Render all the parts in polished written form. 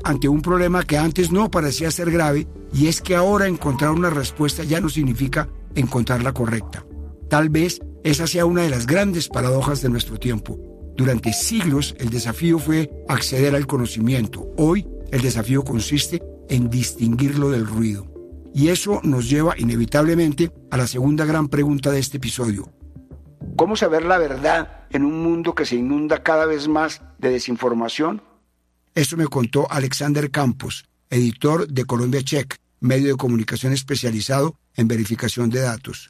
ante un problema que antes no parecía ser grave, y es que ahora encontrar una respuesta ya no significa encontrar la correcta. Tal vez esa sea una de las grandes paradojas de nuestro tiempo. Durante siglos el desafío fue acceder al conocimiento. Hoy el desafío consiste en distinguirlo del ruido. Y eso nos lleva inevitablemente a la segunda gran pregunta de este episodio. ¿Cómo saber la verdad en un mundo que se inunda cada vez más de desinformación? Eso me contó Alexander Campos, editor de Colombia Check, medio de comunicación especializado en verificación de datos.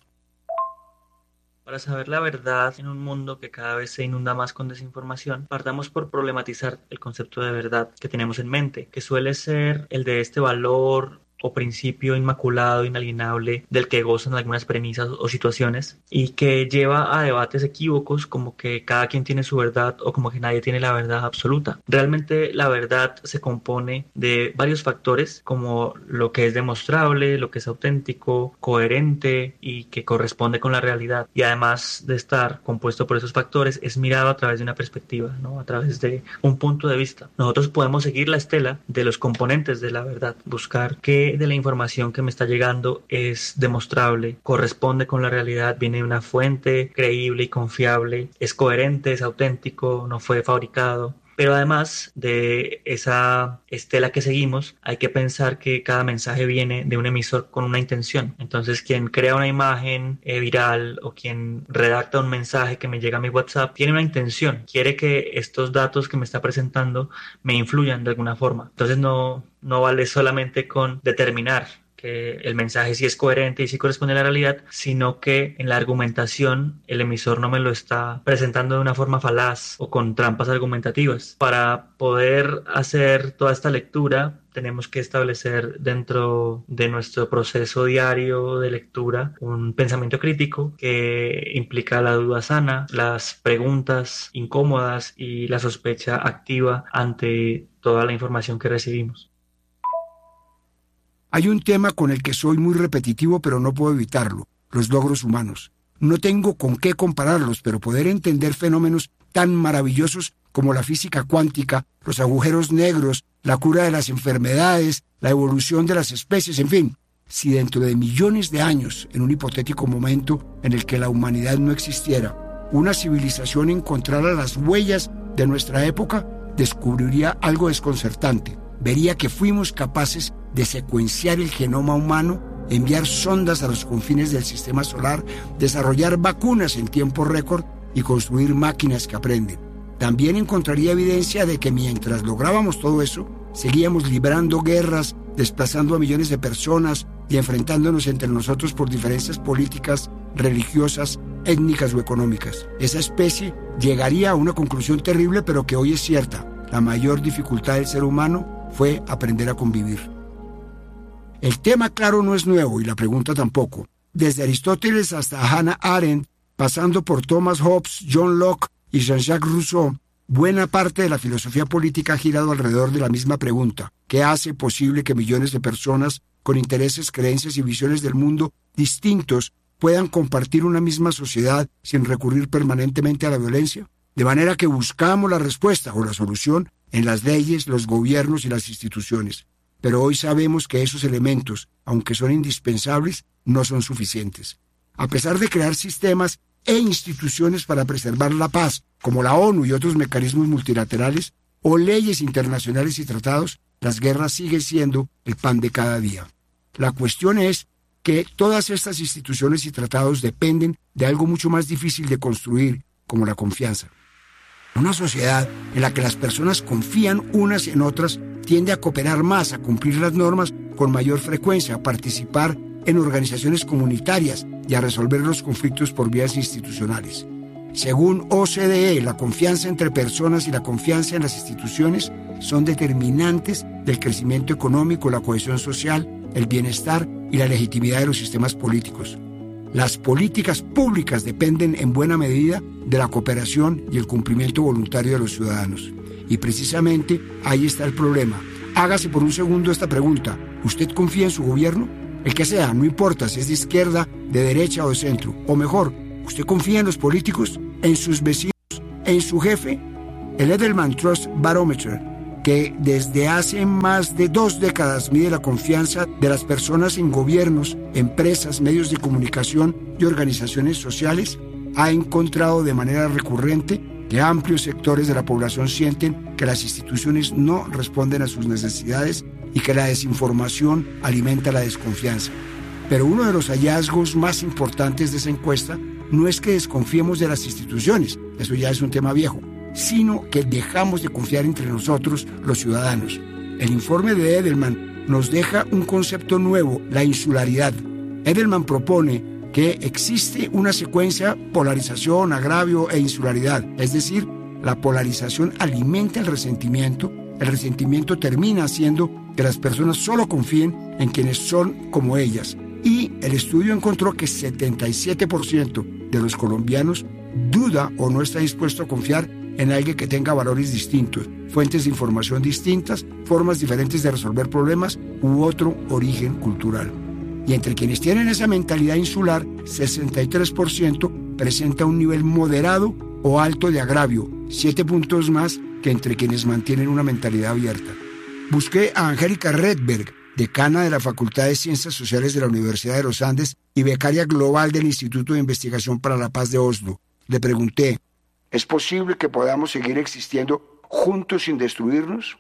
Para saber la verdad en un mundo que cada vez se inunda más con desinformación, partamos por problematizar el concepto de verdad que tenemos en mente, que suele ser el de este valor o principio inmaculado, inalienable, del que gozan algunas premisas o situaciones, y que lleva a debates equívocos como que cada quien tiene su verdad o como que nadie tiene la verdad absoluta. Realmente la verdad se compone de varios factores, como lo que es demostrable, lo que es auténtico, coherente y que corresponde con la realidad, y además de estar compuesto por esos factores, es mirado a través de una perspectiva, ¿no? A través de un punto de vista. Nosotros podemos seguir la estela de los componentes de la verdad, buscar qué de la información que me está llegando es demostrable, corresponde con la realidad, viene de una fuente creíble y confiable, es coherente, es auténtico, no fue fabricado. Pero además de esa estela que seguimos, hay que pensar que cada mensaje viene de un emisor con una intención. Entonces, quien crea una imagen viral o quien redacta un mensaje que me llega a mi WhatsApp, tiene una intención. Quiere que estos datos que me está presentando me influyan de alguna forma. Entonces, no vale solamente con determinar que el mensaje sí es coherente y sí corresponde a la realidad, sino que en la argumentación el emisor no me lo está presentando de una forma falaz o con trampas argumentativas. Para poder hacer toda esta lectura, tenemos que establecer dentro de nuestro proceso diario de lectura un pensamiento crítico que implica la duda sana, las preguntas incómodas y la sospecha activa ante toda la información que recibimos. Hay un tema con el que soy muy repetitivo, pero no puedo evitarlo: los logros humanos. No tengo con qué compararlos, pero poder entender fenómenos tan maravillosos como la física cuántica, los agujeros negros, la cura de las enfermedades, la evolución de las especies, en fin. Si dentro de millones de años, en un hipotético momento en el que la humanidad no existiera, una civilización encontrara las huellas de nuestra época, descubriría algo desconcertante. Vería que fuimos capaces de secuenciar el genoma humano, enviar sondas a los confines del sistema solar, desarrollar vacunas en tiempo récord y construir máquinas que aprenden. También encontraría evidencia de que mientras lográbamos todo eso, seguíamos librando guerras, desplazando a millones de personas y enfrentándonos entre nosotros por diferencias políticas, religiosas, étnicas o económicas. Esa especie llegaría a una conclusión terrible, pero que hoy es cierta: la mayor dificultad del ser humano fue aprender a convivir. El tema, claro, no es nuevo, y la pregunta tampoco. Desde Aristóteles hasta Hannah Arendt, pasando por Thomas Hobbes, John Locke y Jean-Jacques Rousseau, buena parte de la filosofía política ha girado alrededor de la misma pregunta: ¿qué hace posible que millones de personas con intereses, creencias y visiones del mundo distintos puedan compartir una misma sociedad sin recurrir permanentemente a la violencia? De manera que buscamos la respuesta o la solución en las leyes, los gobiernos y las instituciones. Pero hoy sabemos que esos elementos, aunque son indispensables, no son suficientes. A pesar de crear sistemas e instituciones para preservar la paz, como la ONU y otros mecanismos multilaterales, o leyes internacionales y tratados, las guerras siguen siendo el pan de cada día. La cuestión es que todas estas instituciones y tratados dependen de algo mucho más difícil de construir, como la confianza. Una sociedad en la que las personas confían unas en otras tiende a cooperar más, a cumplir las normas con mayor frecuencia, a participar en organizaciones comunitarias y a resolver los conflictos por vías institucionales. Según OCDE, la confianza entre personas y la confianza en las instituciones son determinantes del crecimiento económico, la cohesión social, el bienestar y la legitimidad de los sistemas políticos. Las políticas públicas dependen en buena medida de la cooperación y el cumplimiento voluntario de los ciudadanos. Y precisamente ahí está el problema. Hágase por un segundo esta pregunta: ¿usted confía en su gobierno? El que sea, no importa si es de izquierda, de derecha o de centro. O mejor, ¿usted confía en los políticos, en sus vecinos, en su jefe? El Edelman Trust Barometer que desde hace más de 2 décadas mide la confianza de las personas en gobiernos, empresas, medios de comunicación y organizaciones sociales, ha encontrado de manera recurrente que amplios sectores de la población sienten que las instituciones no responden a sus necesidades y que la desinformación alimenta la desconfianza. Pero uno de los hallazgos más importantes de esa encuesta no es que desconfiemos de las instituciones, eso ya es un tema viejo, sino que dejamos de confiar entre nosotros, los ciudadanos. El informe de Edelman nos deja un concepto nuevo, la insularidad. Edelman propone que existe una secuencia polarización, agravio e insularidad, es decir, la polarización alimenta el resentimiento termina haciendo que las personas solo confíen en quienes son como ellas, y el estudio encontró que 77% de los colombianos duda o no está dispuesto a confiar en alguien que tenga valores distintos, fuentes de información distintas, formas diferentes de resolver problemas u otro origen cultural. Y entre quienes tienen esa mentalidad insular, 63% presenta un nivel moderado o alto de agravio, 7 puntos más que entre quienes mantienen una mentalidad abierta. Busqué a Angélica Redberg, decana de la Facultad de Ciencias Sociales de la Universidad de los Andes y becaria global del Instituto de Investigación para la Paz de Oslo. Le pregunté, ¿es posible que podamos seguir existiendo juntos sin destruirnos?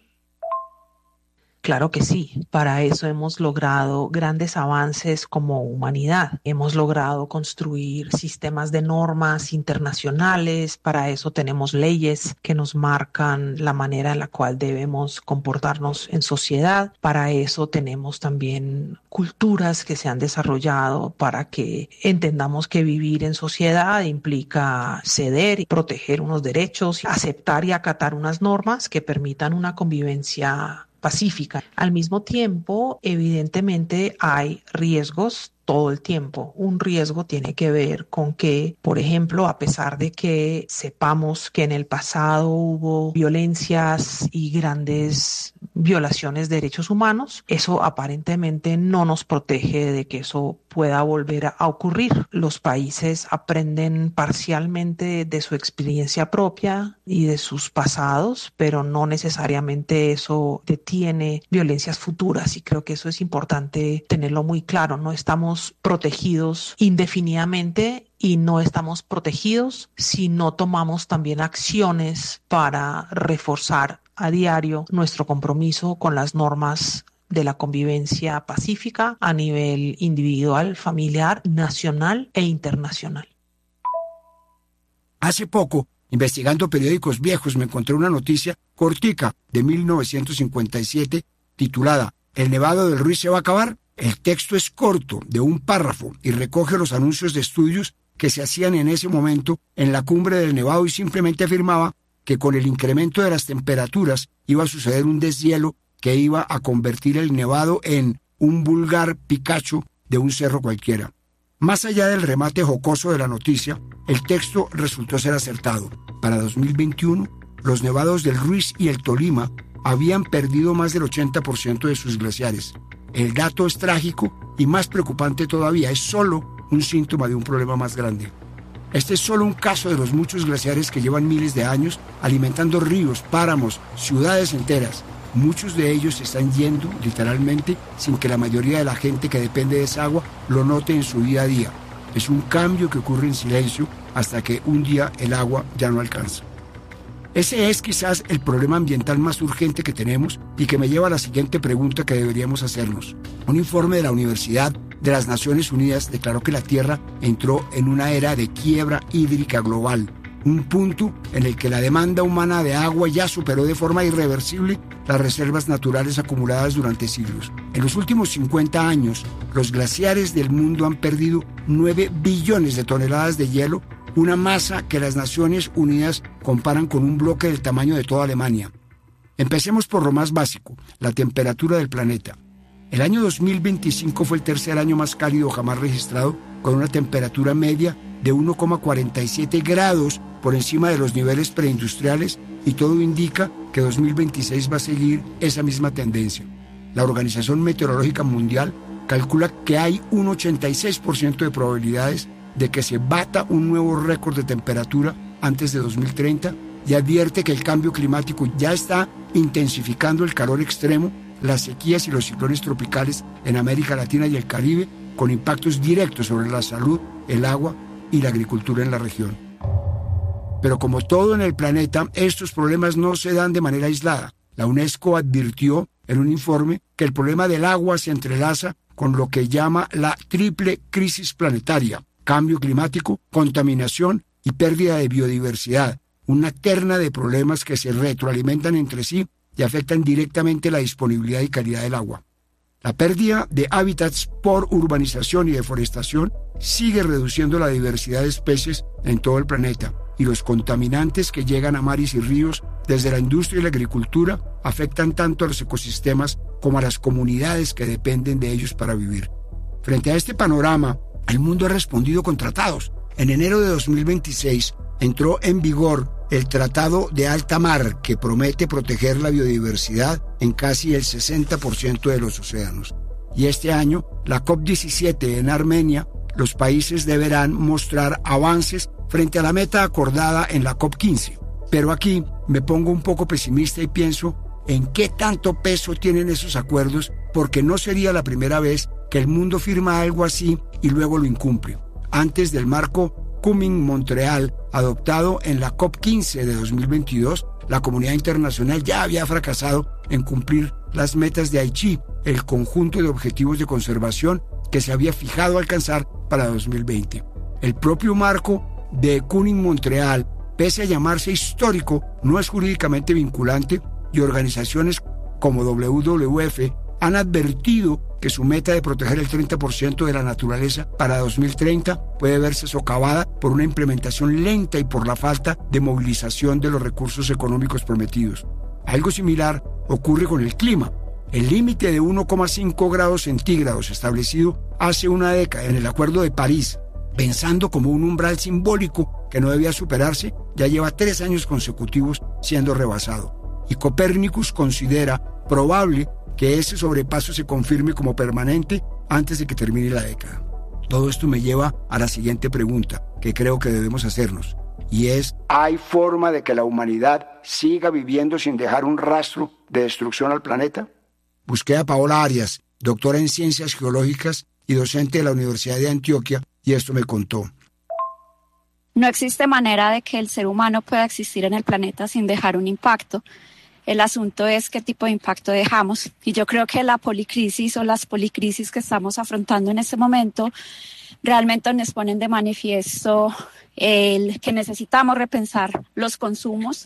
Claro que sí, para eso hemos logrado grandes avances como humanidad. Hemos logrado construir sistemas de normas internacionales, para eso tenemos leyes que nos marcan la manera en la cual debemos comportarnos en sociedad. Para eso tenemos también culturas que se han desarrollado para que entendamos que vivir en sociedad implica ceder y proteger unos derechos, aceptar y acatar unas normas que permitan una convivencia pacífica. Al mismo tiempo, evidentemente hay riesgos todo el tiempo. Un riesgo tiene que ver con que, por ejemplo, a pesar de que sepamos que en el pasado hubo violencias y grandes violaciones de derechos humanos, eso aparentemente no nos protege de que eso pueda volver a ocurrir. Los países aprenden parcialmente de su experiencia propia y de sus pasados, pero no necesariamente eso detiene violencias futuras, y creo que eso es importante tenerlo muy claro. No estamos protegidos indefinidamente y no estamos protegidos si no tomamos también acciones para reforzar a diario nuestro compromiso con las normas de la convivencia pacífica a nivel individual, familiar, nacional e internacional. Hace poco, investigando periódicos viejos, me encontré una noticia cortica de 1957 titulada ¿El nevado del Ruiz se va a acabar? El texto es corto, de un párrafo, y recoge los anuncios de estudios que se hacían en ese momento en la cumbre del Nevado y simplemente afirmaba que con el incremento de las temperaturas iba a suceder un deshielo que iba a convertir el Nevado en un vulgar Picacho de un cerro cualquiera. Más allá del remate jocoso de la noticia, el texto resultó ser acertado. Para 2021, los nevados del Ruiz y el Tolima habían perdido más del 80% de sus glaciares. El dato es trágico y más preocupante todavía, es solo un síntoma de un problema más grande. Este es solo un caso de los muchos glaciares que llevan miles de años alimentando ríos, páramos, ciudades enteras. Muchos de ellos se están yendo, literalmente, sin que la mayoría de la gente que depende de esa agua lo note en su día a día. Es un cambio que ocurre en silencio hasta que un día el agua ya no alcanza. Ese es quizás el problema ambiental más urgente que tenemos y que me lleva a la siguiente pregunta que deberíamos hacernos. Un informe de la Universidad de las Naciones Unidas declaró que la Tierra entró en una era de quiebra hídrica global, un punto en el que la demanda humana de agua ya superó de forma irreversible las reservas naturales acumuladas durante siglos. En los últimos 50 años, los glaciares del mundo han perdido 9 billones de toneladas de hielo, una masa que las Naciones Unidas comparan con un bloque del tamaño de toda Alemania. Empecemos por lo más básico, la temperatura del planeta. El año 2025 fue el tercer año más cálido jamás registrado, con una temperatura media de 1,47 grados por encima de los niveles preindustriales, y todo indica que 2026 va a seguir esa misma tendencia. La Organización Meteorológica Mundial calcula que hay un 86% de probabilidades de que se bata un nuevo récord de temperatura antes de 2030 y advierte que el cambio climático ya está intensificando el calor extremo, las sequías y los ciclones tropicales en América Latina y el Caribe, con impactos directos sobre la salud, el agua y la agricultura en la región. Pero como todo en el planeta, estos problemas no se dan de manera aislada. La UNESCO advirtió en un informe que el problema del agua se entrelaza con lo que llama la triple crisis planetaria: cambio climático, contaminación y pérdida de biodiversidad, una terna de problemas que se retroalimentan entre sí y afectan directamente la disponibilidad y calidad del agua. La pérdida de hábitats por urbanización y deforestación sigue reduciendo la diversidad de especies en todo el planeta, y los contaminantes que llegan a mares y ríos desde la industria y la agricultura afectan tanto a los ecosistemas como a las comunidades que dependen de ellos para vivir. Frente a este panorama, el mundo ha respondido con tratados. En enero de 2026 entró en vigor el Tratado de Alta Mar, que promete proteger la biodiversidad en casi el 60% de los océanos. Y este año, la COP17 en Armenia, los países deberán mostrar avances frente a la meta acordada en la COP15. Pero aquí me pongo un poco pesimista y pienso en qué tanto peso tienen esos acuerdos, porque no sería la primera vez que el mundo firma algo así y luego lo incumple. Antes del marco Kunming-Montreal, adoptado en la COP15 de 2022, la comunidad internacional ya había fracasado en cumplir las metas de Aichi, el conjunto de objetivos de conservación que se había fijado alcanzar para 2020. El propio marco de Kunming-Montreal, pese a llamarse histórico, no es jurídicamente vinculante, y organizaciones como WWF han advertido que su meta de proteger el 30% de la naturaleza para 2030 puede verse socavada por una implementación lenta y por la falta de movilización de los recursos económicos prometidos. Algo similar ocurre con el clima. El límite de 1,5 grados centígrados establecido hace una década en el Acuerdo de París, pensando como un umbral simbólico que no debía superarse, ya lleva 3 años consecutivos siendo rebasado. Y Copernicus considera probable que ese sobrepaso se confirme como permanente antes de que termine la década. Todo esto me lleva a la siguiente pregunta que creo que debemos hacernos, y es: ¿hay forma de que la humanidad siga viviendo sin dejar un rastro de destrucción al planeta? Busqué a Paola Arias, doctora en Ciencias Geológicas y docente de la Universidad de Antioquia, y esto me contó. No existe manera de que el ser humano pueda existir en el planeta sin dejar un impacto. El asunto es qué tipo de impacto dejamos. Y yo creo que la policrisis o las policrisis que estamos afrontando en este momento realmente nos ponen de manifiesto el que necesitamos repensar los consumos,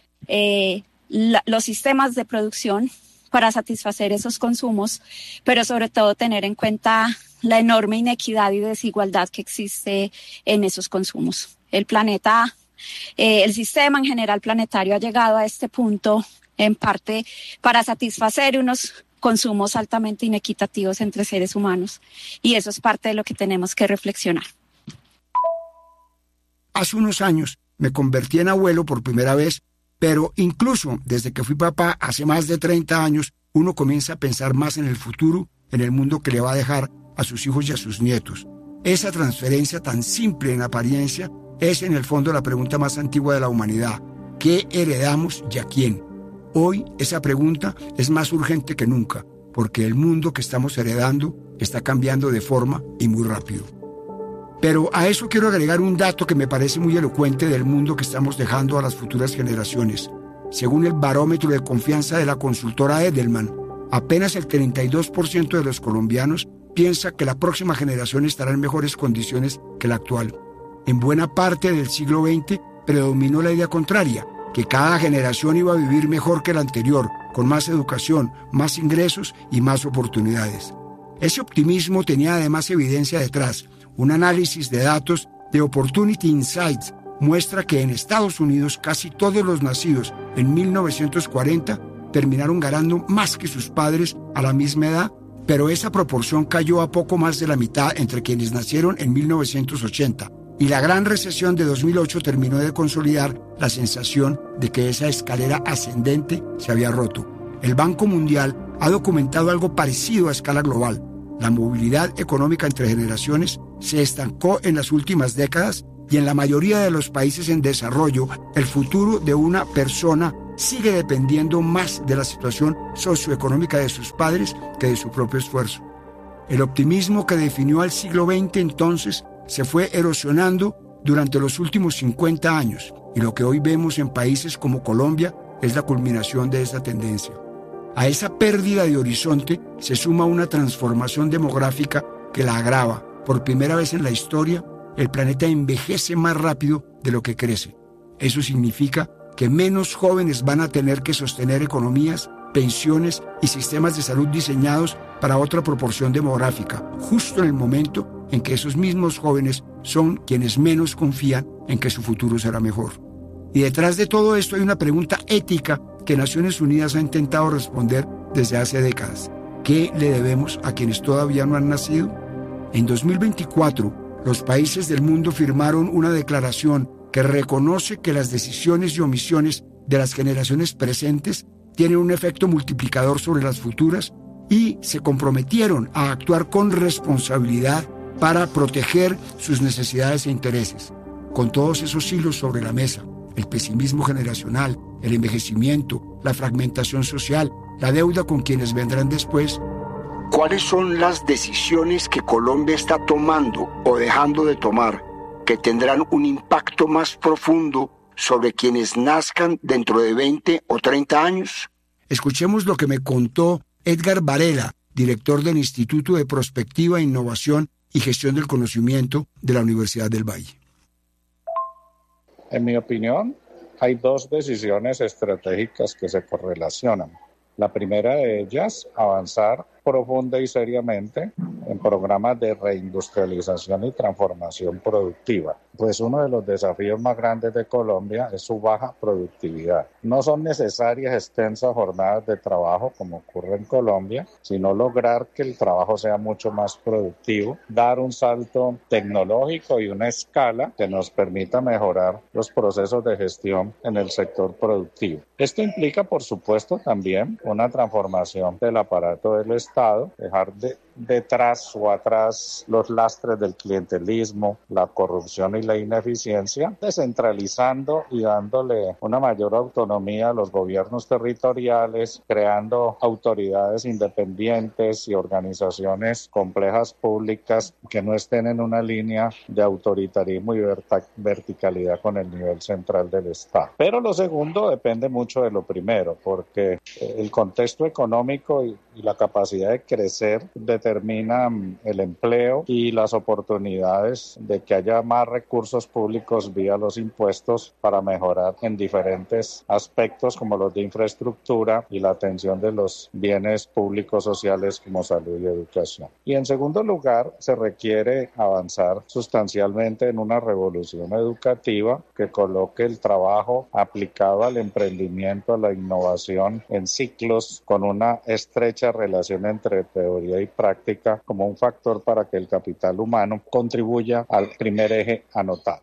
los sistemas de producción para satisfacer esos consumos, pero sobre todo tener en cuenta la enorme inequidad y desigualdad que existe en esos consumos. El planeta, el sistema en general planetario ha llegado a este punto en parte para satisfacer unos consumos altamente inequitativos entre seres humanos, y eso es parte de lo que tenemos que reflexionar. Hace unos años me convertí en abuelo por primera vez, pero incluso desde que fui papá hace más de 30 años, uno comienza a pensar más en el futuro, en el mundo que le va a dejar a sus hijos y a sus nietos. Esa transferencia tan simple en apariencia es en el fondo la pregunta más antigua de la humanidad: ¿qué heredamos y a quién? Hoy esa pregunta es más urgente que nunca, porque el mundo que estamos heredando está cambiando de forma y muy rápido. Pero a eso quiero agregar un dato que me parece muy elocuente del mundo que estamos dejando a las futuras generaciones. Según el barómetro de confianza de la consultora Edelman, apenas el 32% de los colombianos piensa que la próxima generación estará en mejores condiciones que la actual. En buena parte del siglo XX predominó la idea contraria, que cada generación iba a vivir mejor que la anterior, con más educación, más ingresos y más oportunidades. Ese optimismo tenía además evidencia detrás. Un análisis de datos de Opportunity Insights muestra que en Estados Unidos casi todos los nacidos en 1940 terminaron ganando más que sus padres a la misma edad, pero esa proporción cayó a poco más de la mitad entre quienes nacieron en 1980. Y la gran recesión de 2008 terminó de consolidar la sensación de que esa escalera ascendente se había roto. El Banco Mundial ha documentado algo parecido a escala global. La movilidad económica entre generaciones se estancó en las últimas décadas, y en la mayoría de los países en desarrollo, el futuro de una persona sigue dependiendo más de la situación socioeconómica de sus padres que de su propio esfuerzo. El optimismo que definió al siglo XX entonces se fue erosionando durante los últimos 50 años, y lo que hoy vemos en países como Colombia es la culminación de esa tendencia. A esa pérdida de horizonte se suma una transformación demográfica que la agrava. Por primera vez en la historia, el planeta envejece más rápido de lo que crece. Eso significa que menos jóvenes van a tener que sostener economías, pensiones y sistemas de salud diseñados para otra proporción demográfica, justo en el momento en que esos mismos jóvenes son quienes menos confían en que su futuro será mejor. Y detrás de todo esto hay una pregunta ética que Naciones Unidas ha intentado responder desde hace décadas. ¿Qué le debemos a quienes todavía no han nacido? En 2024, los países del mundo firmaron una declaración que reconoce que las decisiones y omisiones de las generaciones presentes tienen un efecto multiplicador sobre las futuras y se comprometieron a actuar con responsabilidad para proteger sus necesidades e intereses. Con todos esos hilos sobre la mesa, el pesimismo generacional, el envejecimiento, la fragmentación social, la deuda con quienes vendrán después. ¿Cuáles son las decisiones que Colombia está tomando o dejando de tomar que tendrán un impacto más profundo sobre quienes nazcan dentro de 20 o 30 años? Escuchemos lo que me contó Edgar Varela, director del Instituto de Prospectiva, Innovación y Gestión del Conocimiento de la Universidad del Valle. En mi opinión, hay dos decisiones estratégicas que se correlacionan. La primera de ellas, avanzar profunda y seriamente en programas de reindustrialización y transformación productiva. Pues uno de los desafíos más grandes de Colombia es su baja productividad. No son necesarias extensas jornadas de trabajo como ocurre en Colombia, sino lograr que el trabajo sea mucho más productivo, dar un salto tecnológico y una escala que nos permita mejorar los procesos de gestión en el sector productivo. Esto implica, por supuesto, también una transformación del aparato del Estado, dejar detrás o atrás los lastres del clientelismo, la corrupción y la ineficiencia, descentralizando y dándole una mayor autonomía a los gobiernos territoriales, creando autoridades independientes y organizaciones complejas públicas que no estén en una línea de autoritarismo y verticalidad con el nivel central del Estado. Pero lo segundo depende mucho de lo primero, porque el contexto económico y la capacidad de crecer determina el empleo y las oportunidades de que haya más recursos públicos vía los impuestos para mejorar en diferentes aspectos como los de infraestructura y la atención de los bienes públicos sociales como salud y educación. Y en segundo lugar, se requiere avanzar sustancialmente en una revolución educativa que coloque el trabajo aplicado al emprendimiento, a la innovación en ciclos con una estrecha relación entre teoría y práctica como un factor para que el capital humano contribuya al primer eje anotado.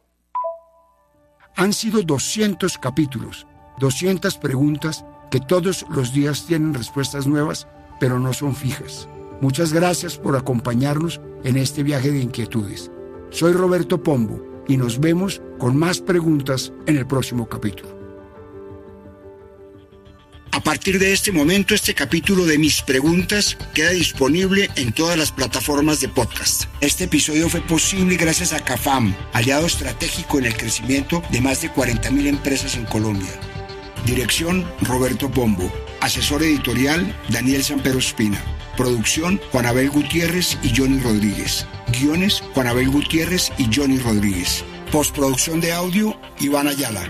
Han sido 200 capítulos, 200 preguntas que todos los días tienen respuestas nuevas, pero no son fijas. Muchas gracias por acompañarnos en este viaje de inquietudes. Soy Roberto Pombo y nos vemos con más preguntas en el próximo capítulo. A partir de este momento, este capítulo de Mis Preguntas queda disponible en todas las plataformas de podcast. Este episodio fue posible gracias a CAFAM, aliado estratégico en el crecimiento de más de 40.000 empresas en Colombia. Dirección, Roberto Pombo. Asesor editorial, Daniel Sampero Espina. Producción, Juan Abel Gutiérrez y Johnny Rodríguez. Guiones, Juan Abel Gutiérrez y Johnny Rodríguez. Postproducción de audio, Iván Ayala.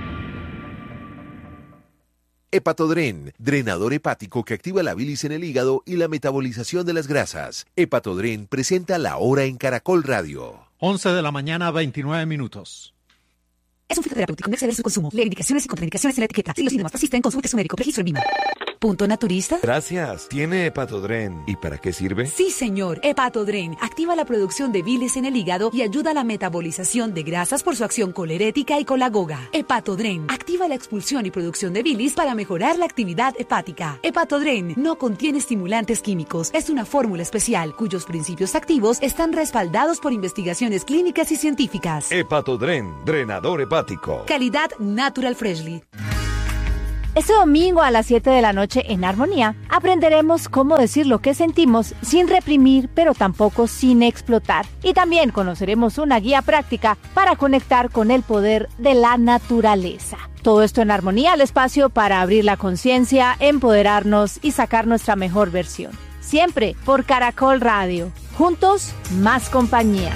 Hepatodren, drenador hepático que activa la bilis en el hígado y la metabolización de las grasas. Hepatodren presenta La Hora en Caracol Radio. 11 de la mañana, 29 minutos. Es un fitoterapéutico, no exceder su consumo. Lee indicaciones y contraindicaciones en la etiqueta. Si los síntomas persisten, consulte a su médico. Registro en Lima. ¿Punto naturista? Gracias. ¿Tiene Hepatodren? ¿Y para qué sirve? Sí, señor. Hepatodren activa la producción de bilis en el hígado y ayuda a la metabolización de grasas por su acción colerética y colagoga. Hepatodren activa la expulsión y producción de bilis para mejorar la actividad hepática. Hepatodren no contiene estimulantes químicos. Es una fórmula especial cuyos principios activos están respaldados por investigaciones clínicas y científicas. Hepatodren, drenador hepático. Calidad Natural Freshly. Este domingo a las 7 de la noche en Armonía aprenderemos cómo decir lo que sentimos sin reprimir, pero tampoco sin explotar. Y también conoceremos una guía práctica para conectar con el poder de la naturaleza. Todo esto en Armonía, el espacio para abrir la conciencia, empoderarnos y sacar nuestra mejor versión. Siempre por Caracol Radio. Juntos, más compañía.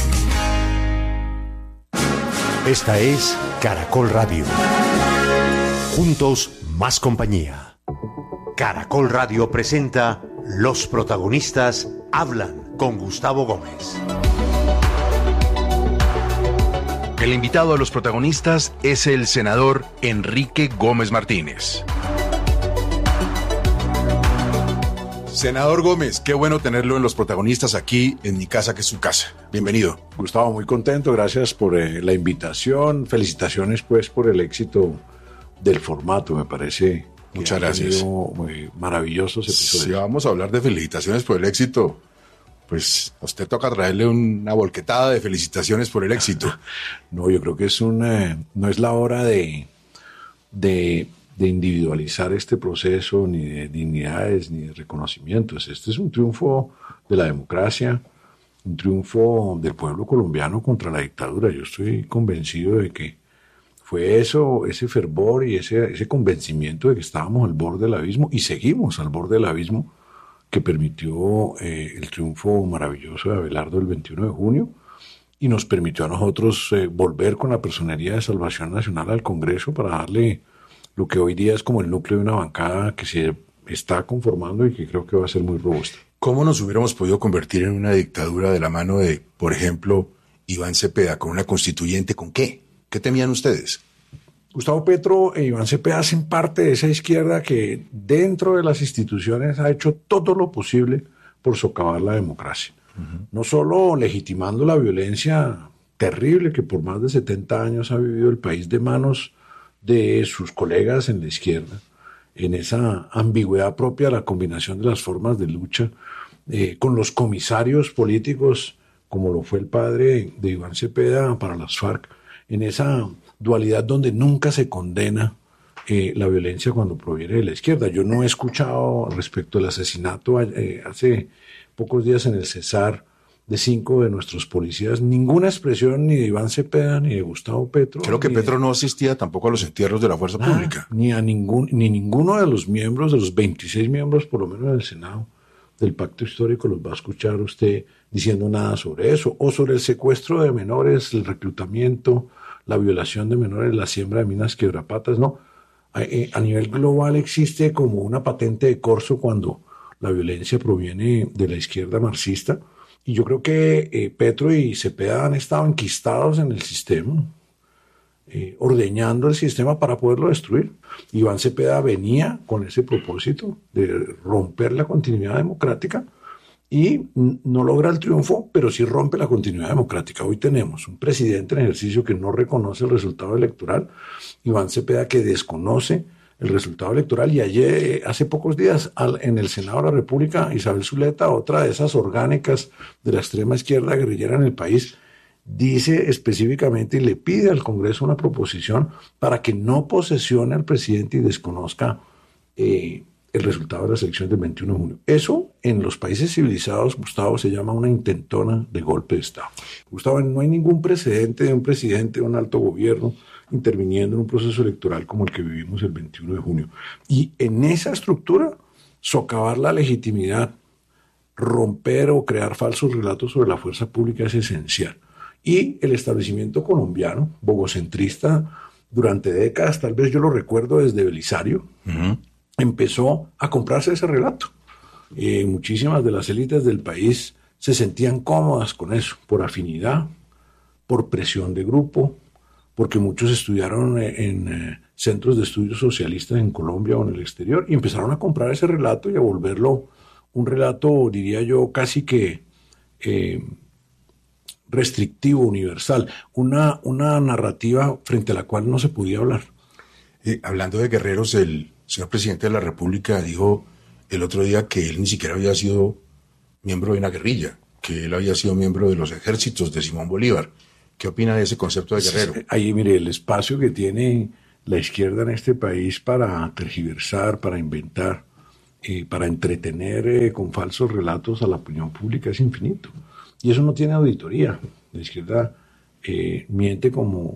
Esta es Caracol Radio. Juntos, más compañía. Caracol Radio presenta Los protagonistas hablan con Gustavo Gómez. El invitado a Los protagonistas es el senador Enrique Gómez Martínez. Senador Gómez, qué bueno tenerlo en Los protagonistas aquí en mi casa, que es su casa. Bienvenido. Gustavo, muy contento, gracias por la invitación. Felicitaciones pues por el éxito del formato, me parece. Muchas gracias. Muy maravillosos episodios. Si vamos a hablar de felicitaciones por el éxito, pues a usted toca traerle una volquetada de felicitaciones por el éxito. No, yo creo que no es la hora de individualizar este proceso, ni de dignidades, ni de reconocimientos. Este es un triunfo de la democracia, un triunfo del pueblo colombiano contra la dictadura. Yo estoy convencido de que fue eso, ese fervor y ese convencimiento de que estábamos al borde del abismo, y seguimos al borde del abismo, que permitió el triunfo maravilloso de Abelardo el 21 de junio, y nos permitió a nosotros volver con la Personería de Salvación Nacional al Congreso para darle lo que hoy día es como el núcleo de una bancada que se está conformando y que creo que va a ser muy robusta. ¿Cómo nos hubiéramos podido convertir en una dictadura de la mano de, por ejemplo, Iván Cepeda, con una constituyente? ¿Con qué? ¿Qué temían ustedes? Gustavo Petro e Iván Cepeda hacen parte de esa izquierda que dentro de las instituciones ha hecho todo lo posible por socavar la democracia. No solo legitimando la violencia terrible que por más de 70 años ha vivido el país de manos de sus colegas en la izquierda, en esa ambigüedad propia de la combinación de las formas de lucha, con los comisarios políticos, como lo fue el padre de Iván Cepeda para las FARC, en esa dualidad donde nunca se condena la violencia cuando proviene de la izquierda. Yo no he escuchado respecto al asesinato hace pocos días en el Cesar de 5 de nuestros policías ninguna expresión ni de Iván Cepeda ni de Gustavo Petro. Creo que Petro no asistía tampoco a los entierros de la fuerza pública. Ni ninguno de los miembros, de los 26 miembros por lo menos del Senado del Pacto Histórico, los va a escuchar usted diciendo nada sobre eso, o sobre el secuestro de menores, el reclutamiento, la violación de menores, la siembra de minas quebrapatas. No, a nivel global existe como una patente de corso cuando la violencia proviene de la izquierda marxista, y yo creo que Petro y Cepeda han estado enquistados en el sistema, ordeñando el sistema para poderlo destruir. Iván Cepeda venía con ese propósito de romper la continuidad democrática y no logra el triunfo, pero sí rompe la continuidad democrática. Hoy tenemos un presidente en ejercicio que no reconoce el resultado electoral, Iván Cepeda que desconoce el resultado electoral, y ayer, hace pocos días, en el Senado de la República, Isabel Zuleta, otra de esas orgánicas de la extrema izquierda guerrillera en el país, dice específicamente y le pide al Congreso una proposición para que no posesione al presidente y desconozca el resultado de las elecciones del 21 de junio. Eso en los países civilizados, Gustavo, se llama una intentona de golpe de Estado. Gustavo, no hay ningún precedente de un presidente de un alto gobierno interviniendo en un proceso electoral como el que vivimos el 21 de junio. Y en esa estructura, socavar la legitimidad, romper o crear falsos relatos sobre la fuerza pública es esencial. Y el establecimiento colombiano, bogocentrista, durante décadas, tal vez yo lo recuerdo desde Belisario, empezó a comprarse ese relato. Muchísimas de las élites del país se sentían cómodas con eso, por afinidad, por presión de grupo, porque muchos estudiaron en centros de estudios socialistas en Colombia o en el exterior, y empezaron a comprar ese relato y a volverlo un relato, diría yo, casi que restrictivo, universal, una narrativa frente a la cual no se podía hablar. Hablando de guerreros, el señor presidente de la República dijo el otro día que él ni siquiera había sido miembro de una guerrilla, que él había sido miembro de los ejércitos de Simón Bolívar. ¿Qué opina de ese concepto de guerrero? Ahí, mire, el espacio que tiene la izquierda en este país para tergiversar, para inventar, para entretener con falsos relatos a la opinión pública es infinito. Y eso no tiene auditoría. La izquierda miente como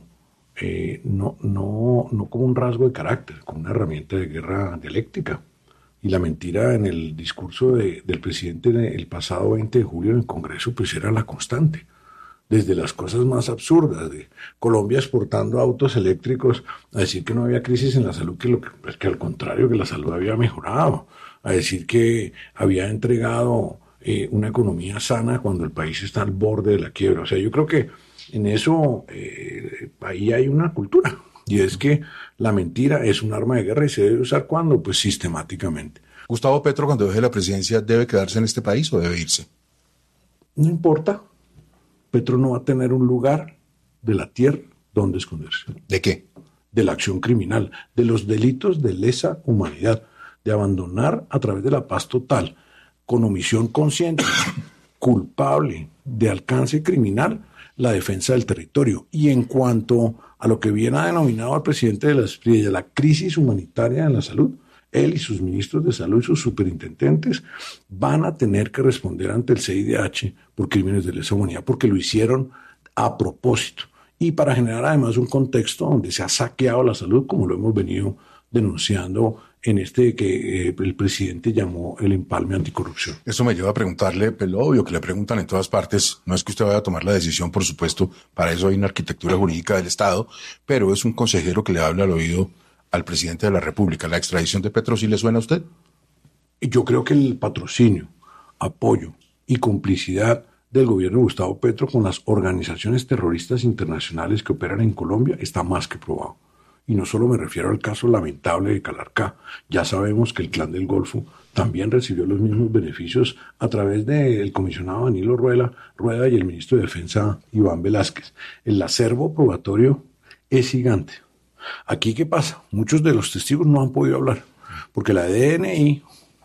no como un rasgo de carácter, como una herramienta de guerra dialéctica. Y la mentira en el discurso del presidente el pasado 20 de julio en el Congreso pues era la constante. Desde las cosas más absurdas, de Colombia exportando autos eléctricos, a decir que no había crisis en la salud, que al contrario, que la salud había mejorado, a decir que había entregado una economía sana cuando el país está al borde de la quiebra. O sea, yo creo que en eso ahí hay una cultura, y es que la mentira es un arma de guerra y se debe usar ¿cuándo? Pues sistemáticamente. Gustavo Petro, cuando deje la presidencia, ¿debe quedarse en este país o debe irse? No importa. Petro no va a tener un lugar de la tierra donde esconderse. ¿De qué? De la acción criminal, de los delitos de lesa humanidad, de abandonar a través de la paz total, con omisión consciente, culpable, de alcance criminal, la defensa del territorio. Y en cuanto a lo que bien ha denominado al presidente de la crisis humanitaria en la salud, él y sus ministros de salud y sus superintendentes van a tener que responder ante el CIDH por crímenes de lesa humanidad, porque lo hicieron a propósito. Y para generar además un contexto donde se ha saqueado la salud, como lo hemos venido denunciando en este que el presidente llamó el empalme anticorrupción. Eso me lleva a preguntarle, pues lo obvio que le preguntan en todas partes, no es que usted vaya a tomar la decisión, por supuesto, para eso hay una arquitectura jurídica del Estado, pero es un consejero que le habla al oído al presidente de la República. ¿La extradición de Petro sí le suena a usted? Yo creo que el patrocinio, apoyo y complicidad del gobierno de Gustavo Petro con las organizaciones terroristas internacionales que operan en Colombia está más que probado. Y no solo me refiero al caso lamentable de Calarcá. Ya sabemos que el Clan del Golfo también recibió los mismos beneficios a través del comisionado Danilo Rueda y el ministro de Defensa Iván Velázquez. El acervo probatorio es gigante. Aquí, ¿qué pasa? Muchos de los testigos no han podido hablar, porque la DNI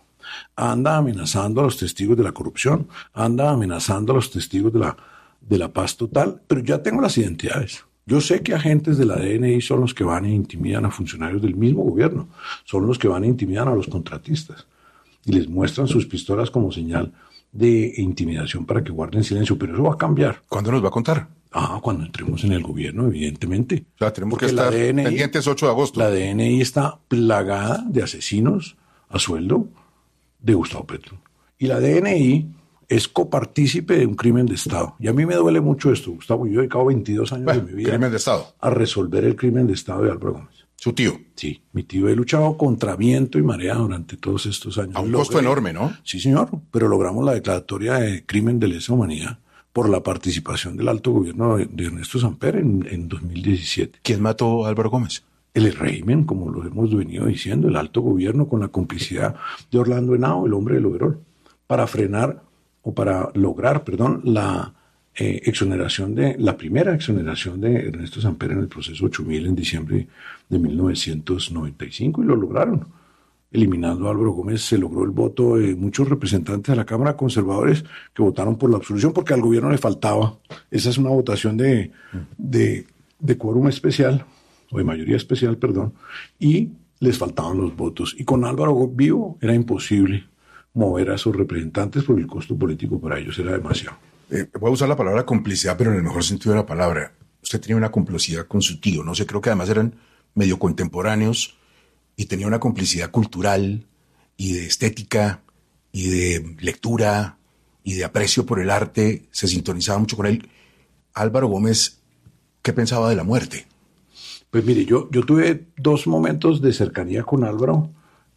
anda amenazando a los testigos de la corrupción, anda amenazando a los testigos de la paz total, pero ya tengo las identidades. Yo sé que agentes de la DNI son los que van e intimidan a funcionarios del mismo gobierno, son los que van e intimidan a los contratistas y les muestran sus pistolas como señal de intimidación para que guarden silencio, pero eso va a cambiar. ¿Cuándo nos va a contar? Cuando entremos en el gobierno, evidentemente. O sea, tenemos que estar pendientes 8 de agosto. La DNI está plagada de asesinos a sueldo de Gustavo Petro. Y la DNI es copartícipe de un crimen de Estado. Y a mí me duele mucho esto, Gustavo. Yo he dedicado 22 años de mi vida crimen de Estado. A resolver el crimen de Estado de Álvaro Gómez. ¿Su tío? Sí, mi tío. He luchado contra viento y marea durante todos estos años. A un costo enorme, ¿no? Sí, señor. Pero logramos la declaratoria de crimen de lesa humanidad por la participación del alto gobierno de Ernesto Samper en 2017. ¿Quién mató a Álvaro Gómez? El régimen, como lo hemos venido diciendo, el alto gobierno con la complicidad de Orlando Henao, el hombre del Overol, para lograr la primera exoneración de Ernesto Samper en el proceso 8000 en diciembre de 1995, y lo lograron. Eliminando a Álvaro Gómez se logró el voto de muchos representantes de la Cámara conservadores que votaron por la absolución porque al gobierno le faltaba. Esa es una votación de quórum especial, o de mayoría especial, perdón, y les faltaban los votos. Y con Álvaro vivo era imposible mover a sus representantes porque el costo político para ellos era demasiado. Voy a usar la palabra complicidad, pero en el mejor sentido de la palabra. Usted tenía una complicidad con su tío, no sé, creo que además eran medio contemporáneos y tenía una complicidad cultural y de estética y de lectura y de aprecio por el arte, se sintonizaba mucho con él. Álvaro Gómez, ¿qué pensaba de la muerte? Pues mire, yo tuve 2 momentos de cercanía con Álvaro,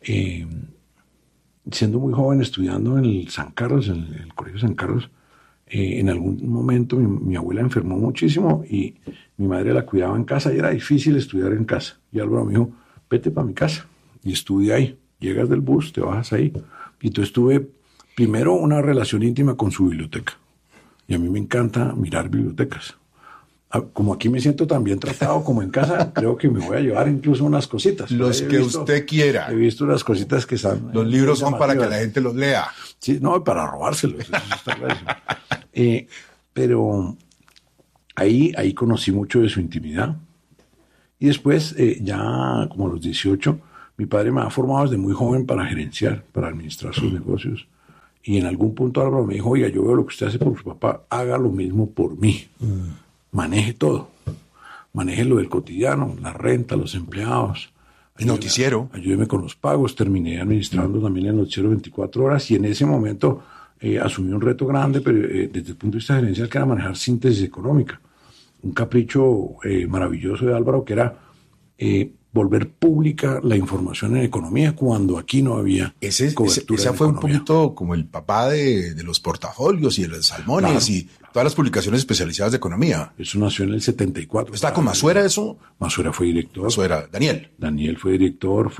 siendo muy joven, estudiando en el San Carlos, en el Colegio San Carlos. En algún momento mi abuela enfermó muchísimo y mi madre la cuidaba en casa y era difícil estudiar en casa. Y Álvaro me dijo, vete para mi casa y estudia ahí. Llegas del bus, te bajas ahí. Y entonces tuve primero una relación íntima con su biblioteca. Y a mí me encanta mirar bibliotecas. Como aquí me siento tan bien tratado como en casa, creo que me voy a llevar incluso unas cositas. Los que usted quiera. He visto unas cositas que están... Los libros son para que la gente los lea. Sí, no, para robárselos. Eso está clarísimo. Pero ahí conocí mucho de su intimidad Y después, ya como a los 18, mi padre me ha formado desde muy joven para gerenciar, para administrar sus negocios. Y en algún punto Álvaro me dijo, oiga, yo veo lo que usted hace por su papá, haga lo mismo por mí. Maneje todo. Maneje lo del cotidiano, la renta, los empleados. El noticiero. Ayúdeme con los pagos. Terminé administrando también el noticiero 24 horas y en ese momento asumí un reto grande, pero desde el punto de vista gerencial, que era manejar síntesis económica. Un capricho maravilloso de Álvaro, que era volver pública la información en economía cuando aquí no había cobertura. Ese fue un poquito como el papá de los portafolios y de los salmones, claro, y todas las publicaciones especializadas de economía. Eso nació en el 74. ¿Está con Masuera eso? Masuera fue director. Masuera, Daniel. Daniel fue director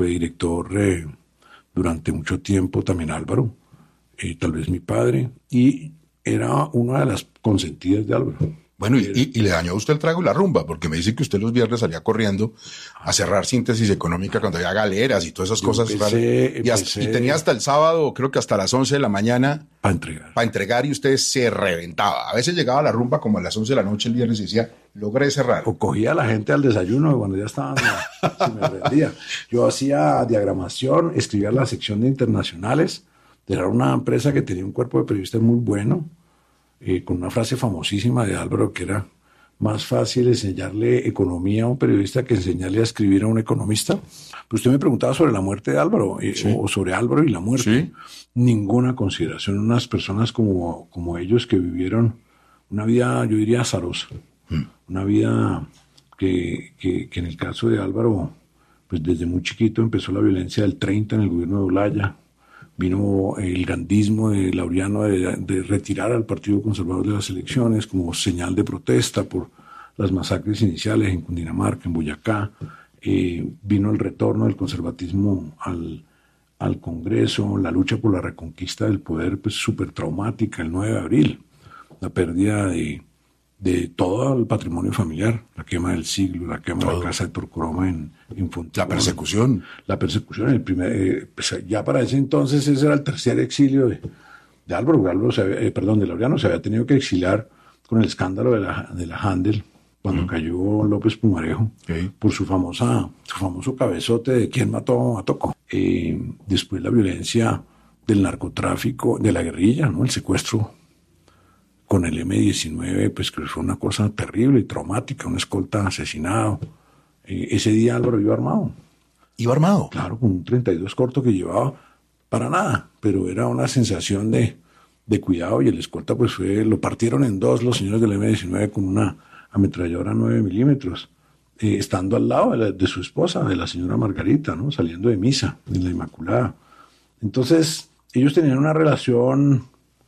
durante mucho tiempo, también Álvaro, tal vez mi padre, y era una de las consentidas de Álvaro. Bueno, y le dañó a usted el trago y la rumba, porque me dice que usted los viernes salía corriendo a cerrar síntesis económica cuando había galeras y todas esas cosas. Y tenía hasta el sábado, creo que hasta las 11 de la mañana. Para entregar y usted se reventaba. A veces llegaba a la rumba como a las 11 de la noche el viernes y decía, logré cerrar. O cogía a la gente al desayuno cuando ya estaban, se me rendía. Yo hacía diagramación, escribía la sección de internacionales. Era una empresa que tenía un cuerpo de periodistas muy bueno. Con una frase famosísima de Álvaro, que era más fácil enseñarle economía a un periodista que enseñarle a escribir a un economista. Pero usted me preguntaba sobre la muerte de Álvaro, sí, o sobre Álvaro y la muerte. Sí. Ninguna consideración. Unas personas como ellos que vivieron una vida, yo diría, azarosa. Una vida que en el caso de Álvaro, pues desde muy chiquito empezó la violencia del 30 en el gobierno de Olaya. Vino el gandismo de Laureano de retirar al Partido Conservador de las elecciones como señal de protesta por las masacres iniciales en Cundinamarca, en Boyacá. Vino el retorno del conservatismo al Congreso, la lucha por la reconquista del poder, pues súper traumática, el 9 de abril, la pérdida de todo el patrimonio familiar, la quema del siglo, la quema de la casa de Torcoroma en Fontibón. La persecución. La persecución, el primer, pues ya para ese entonces ese era el tercer exilio de Álvaro. De Laureano se había tenido que exiliar con el escándalo de la Handel, cuando cayó López Pumarejo, por su famoso cabezote de quién mató a Toco. Después la violencia del narcotráfico, de la guerrilla, ¿no? El secuestro con el M-19, pues que fue una cosa terrible y traumática, un escolta asesinado. Ese día Álvaro iba armado. ¿Iba armado? Claro, con un 32 corto que llevaba para nada, pero era una sensación de cuidado, y el escolta pues lo partieron en dos los señores del M-19 con una ametralladora 9 milímetros, estando al lado de su esposa, de la señora Margarita, ¿no? Saliendo de misa, en la Inmaculada. Entonces, ellos tenían una relación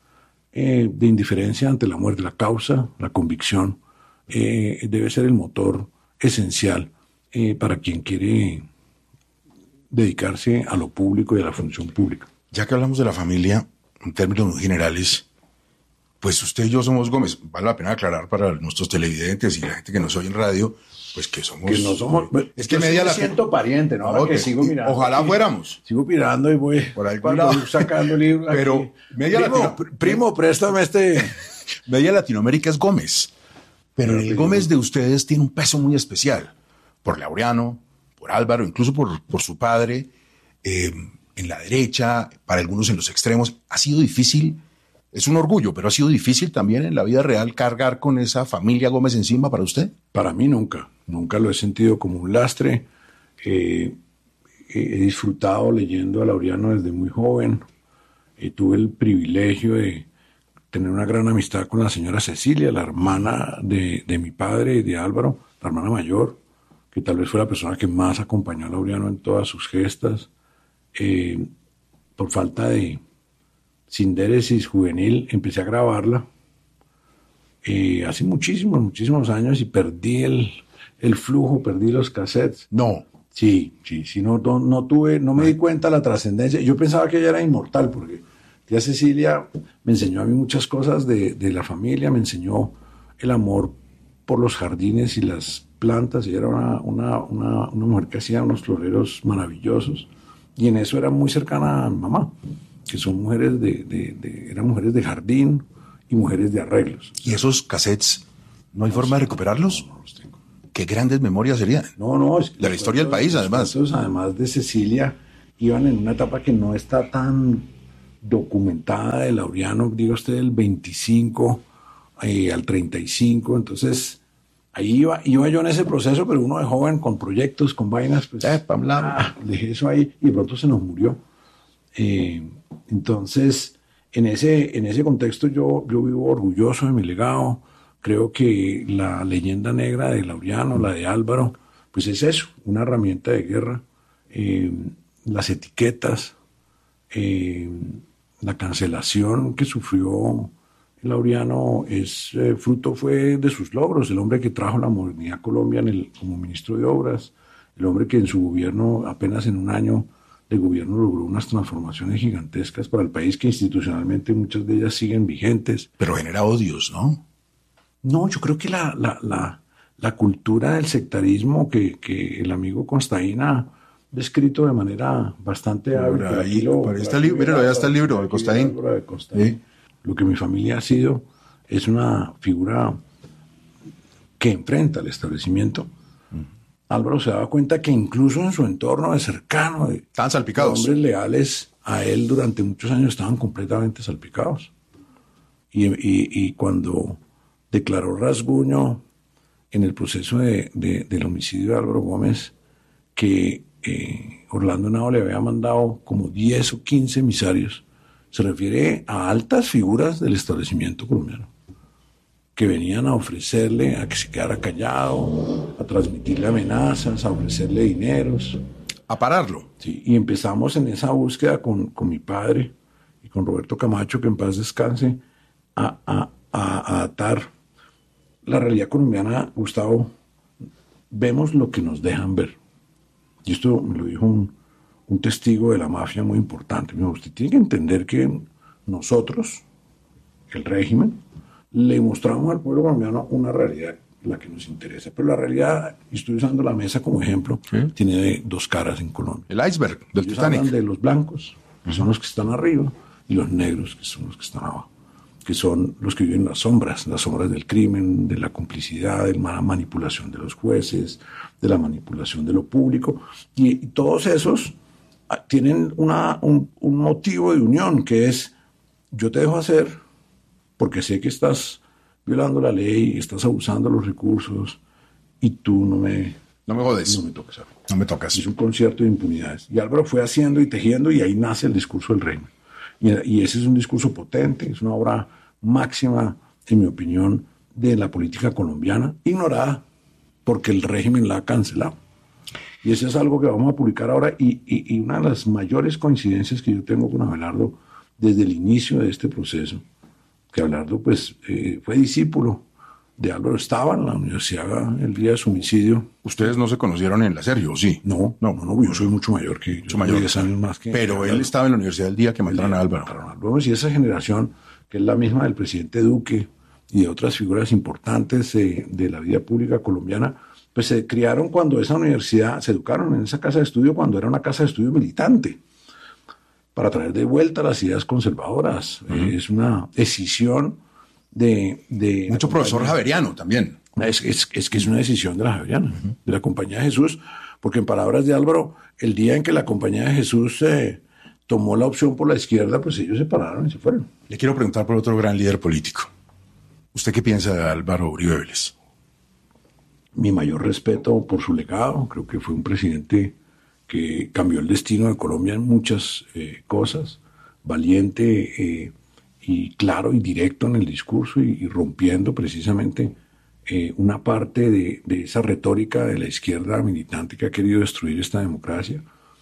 de indiferencia ante la muerte. La causa, la convicción, debe ser el motor esencial para quien quiere dedicarse a lo público y a la función pública. Ya que hablamos de la familia, en términos generales, pues usted y yo somos Gómez. Vale la pena aclarar para nuestros televidentes y la gente que nos oye en radio, pues que somos... Que no somos... Es que media me siento pariente, ¿no? Ahora que sigo mirando. Ojalá fuéramos. Sigo mirando y voy por algún lado sacando libros. Pero primo, préstame Media Latinoamérica es Gómez. Pero el Gómez de ustedes tiene un peso muy especial. Por Laureano, por Álvaro, incluso por su padre. En la derecha, para algunos en los extremos. Ha sido difícil, es un orgullo, pero ha sido difícil también en la vida real cargar con esa familia Gómez encima para usted. Para mí nunca lo he sentido como un lastre. He disfrutado leyendo a Laureano desde muy joven. Tuve el privilegio de tener una gran amistad con la señora Cecilia, la hermana de mi padre y de Álvaro, la hermana mayor, que tal vez fue la persona que más acompañó a Laureano en todas sus gestas. Por falta de sindéresis juvenil, empecé a grabarla hace muchísimos años, y perdí el flujo, perdí los cassettes. No. Sí, no me di cuenta de la trascendencia. Yo pensaba que ella era inmortal, porque tía Cecilia me enseñó a mí muchas cosas de la familia, me enseñó el amor por los jardines y las plantas. Ella era una mujer que hacía unos floreros maravillosos, y en eso era muy cercana a mi mamá, que son mujeres eran mujeres de jardín y mujeres de arreglos. ¿Y esos cassettes, no hay forma de recuperarlos? No los tengo. qué grandes memorias serían. No, es que de la historia del país, además. Además de Cecilia, iban en una etapa que no está tan documentada de Laureano, diga usted, del 25 al 35, entonces ahí iba yo en ese proceso, pero uno de joven con proyectos, con vainas, pues dejé eso ahí y de pronto se nos murió. Entonces, en ese contexto yo vivo orgulloso de mi legado. Creo que la leyenda negra de Laureano, la de Álvaro, pues es eso, una herramienta de guerra. Las etiquetas, la cancelación que sufrió Laureano fue de sus logros, el hombre que trajo la modernidad a Colombia como ministro de Obras, el hombre que en su gobierno, apenas en un año de gobierno, logró unas transformaciones gigantescas para el país que institucionalmente muchas de ellas siguen vigentes. Pero genera odios, ¿no? No, yo creo que la cultura del sectarismo que el amigo Constaín ha descrito de manera bastante hábil. Allá está el libro de Constaín. ¿Sí? Lo que mi familia ha sido es una figura que enfrenta al establecimiento. Álvaro se daba cuenta que incluso en su entorno de cercano, estaban salpicados. Hombres leales a él durante muchos años estaban completamente salpicados. Y cuando declaró rasguño en el proceso del homicidio de Álvaro Gómez, que Orlando Henao le había mandado como 10 o 15 emisarios, se refiere a altas figuras del establecimiento colombiano, que venían a ofrecerle a que se quedara callado, a transmitirle amenazas, a ofrecerle dineros. A pararlo. Sí, y empezamos en esa búsqueda con mi padre y con Roberto Camacho, que en paz descanse, a atar la realidad colombiana. Gustavo, vemos lo que nos dejan ver. Y esto me lo dijo un testigo de la mafia muy importante. Me dijo, usted tiene que entender que nosotros, el régimen, le mostramos al pueblo colombiano una realidad, la que nos interesa. Pero la realidad, y estoy usando la mesa como ejemplo, tiene dos caras en Colombia. El iceberg del Titanic. Hablan de los blancos, que son los que están arriba, y los negros, que son los que están abajo, que son los que viven en las sombras del crimen, de la complicidad, de la manipulación de los jueces, de la manipulación de lo público. Y todos esos tienen un motivo de unión, que es: yo te dejo hacer porque sé que estás violando la ley, estás abusando de los recursos, y tú no me jodes. No me tocas. No me tocas. Es un concierto de impunidades. Y Álvaro fue haciendo y tejiendo, y ahí nace el discurso del régimen. Y ese es un discurso potente, es una obra máxima, en mi opinión, de la política colombiana, ignorada porque el régimen la ha cancelado. Y eso es algo que vamos a publicar ahora, y una de las mayores coincidencias que yo tengo con Abelardo desde el inicio de este proceso, que Abelardo pues fue discípulo de Álvaro, estaba en la universidad el día de su homicidio. ¿Ustedes no se conocieron en la Sergio, o sí? No, yo soy mucho mayor que ellos, 10 años más que... Pero él estaba en la universidad el día que mataron a Álvaro. Y esa generación, que es la misma del presidente Duque y de otras figuras importantes de la vida pública colombiana, pues se criaron cuando esa universidad, se educaron en esa casa de estudio cuando era una casa de estudio militante, para traer de vuelta las ideas conservadoras. Es una decisión de mucho profesor javeriano también. Es que es una decisión de la javeriana, de la Compañía de Jesús, porque en palabras de Álvaro, el día en que la Compañía de Jesús tomó la opción por la izquierda, pues ellos se pararon y se fueron. Le quiero preguntar por otro gran líder político. ¿Usted qué piensa de Álvaro Uribe Vélez? Mi mayor respeto por su legado. Creo que fue un presidente que cambió el destino de Colombia en muchas cosas, valiente y claro y directo en el discurso, y rompiendo precisamente una parte de esa retórica de la izquierda militante que ha querido destruir esta democracia.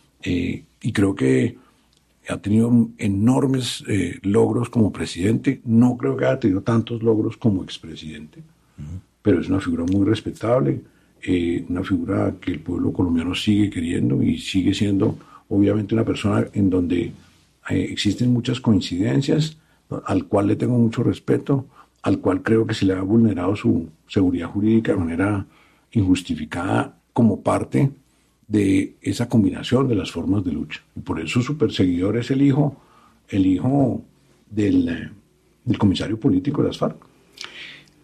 Y creo que ha tenido enormes logros como presidente. No creo que haya tenido tantos logros como expresidente, pero es una figura muy respetable, una figura que el pueblo colombiano sigue queriendo, y sigue siendo obviamente una persona en donde existen muchas coincidencias, al cual le tengo mucho respeto, al cual creo que se le ha vulnerado su seguridad jurídica de manera injustificada como parte de esa combinación de las formas de lucha. Y por eso su perseguidor es el hijo del comisario político de las FARC.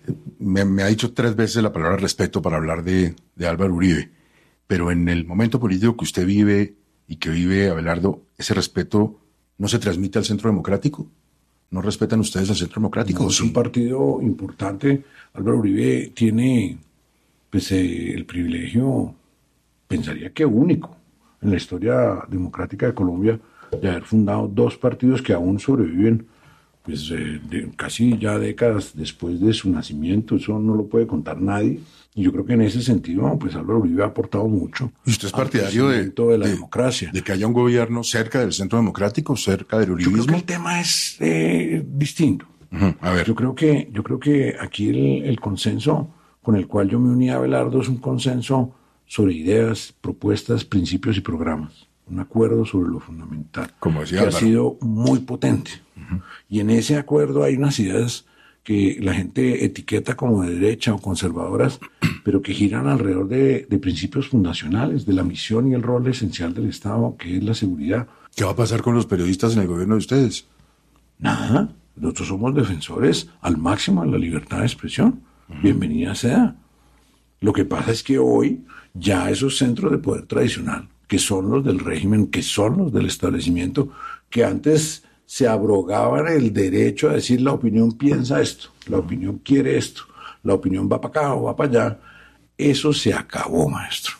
Me ha dicho 3 veces la palabra respeto para hablar de Álvaro Uribe, pero en el momento político que usted vive y que vive Abelardo, ¿ese respeto no se transmite al Centro Democrático? ¿No respetan ustedes al Centro Democrático? No, es un partido importante. Álvaro Uribe tiene pues, el privilegio, pensaría que único, en la historia democrática de Colombia, de haber fundado 2 partidos que aún sobreviven pues, casi ya décadas después de su nacimiento. Eso no lo puede contar nadie. Y yo creo que en ese sentido, pues Álvaro Uribe ha aportado mucho. ¿Y usted es partidario de la democracia? De que haya un gobierno cerca del Centro Democrático, cerca del uribismo. Yo creo que el tema es distinto. A ver. Yo creo que aquí el consenso con el cual yo me uní a Abelardo es un consenso sobre ideas, propuestas, principios y programas. Un acuerdo sobre lo fundamental. Como decía que Álvaro. Ha sido muy potente. Y en ese acuerdo hay unas ideas que la gente etiqueta como de derecha o conservadoras, pero que giran alrededor de principios fundacionales, de la misión y el rol esencial del Estado, que es la seguridad. ¿Qué va a pasar con los periodistas en el gobierno de ustedes? Nada, nosotros somos defensores al máximo de la libertad de expresión. Bienvenida sea. Lo que pasa es que hoy ya esos centros de poder tradicional, que son los del régimen, que son los del establecimiento, que antes se abrogaban el derecho a decir la opinión piensa esto, la opinión quiere esto, la opinión va para acá o va para allá. Eso se acabó, maestro.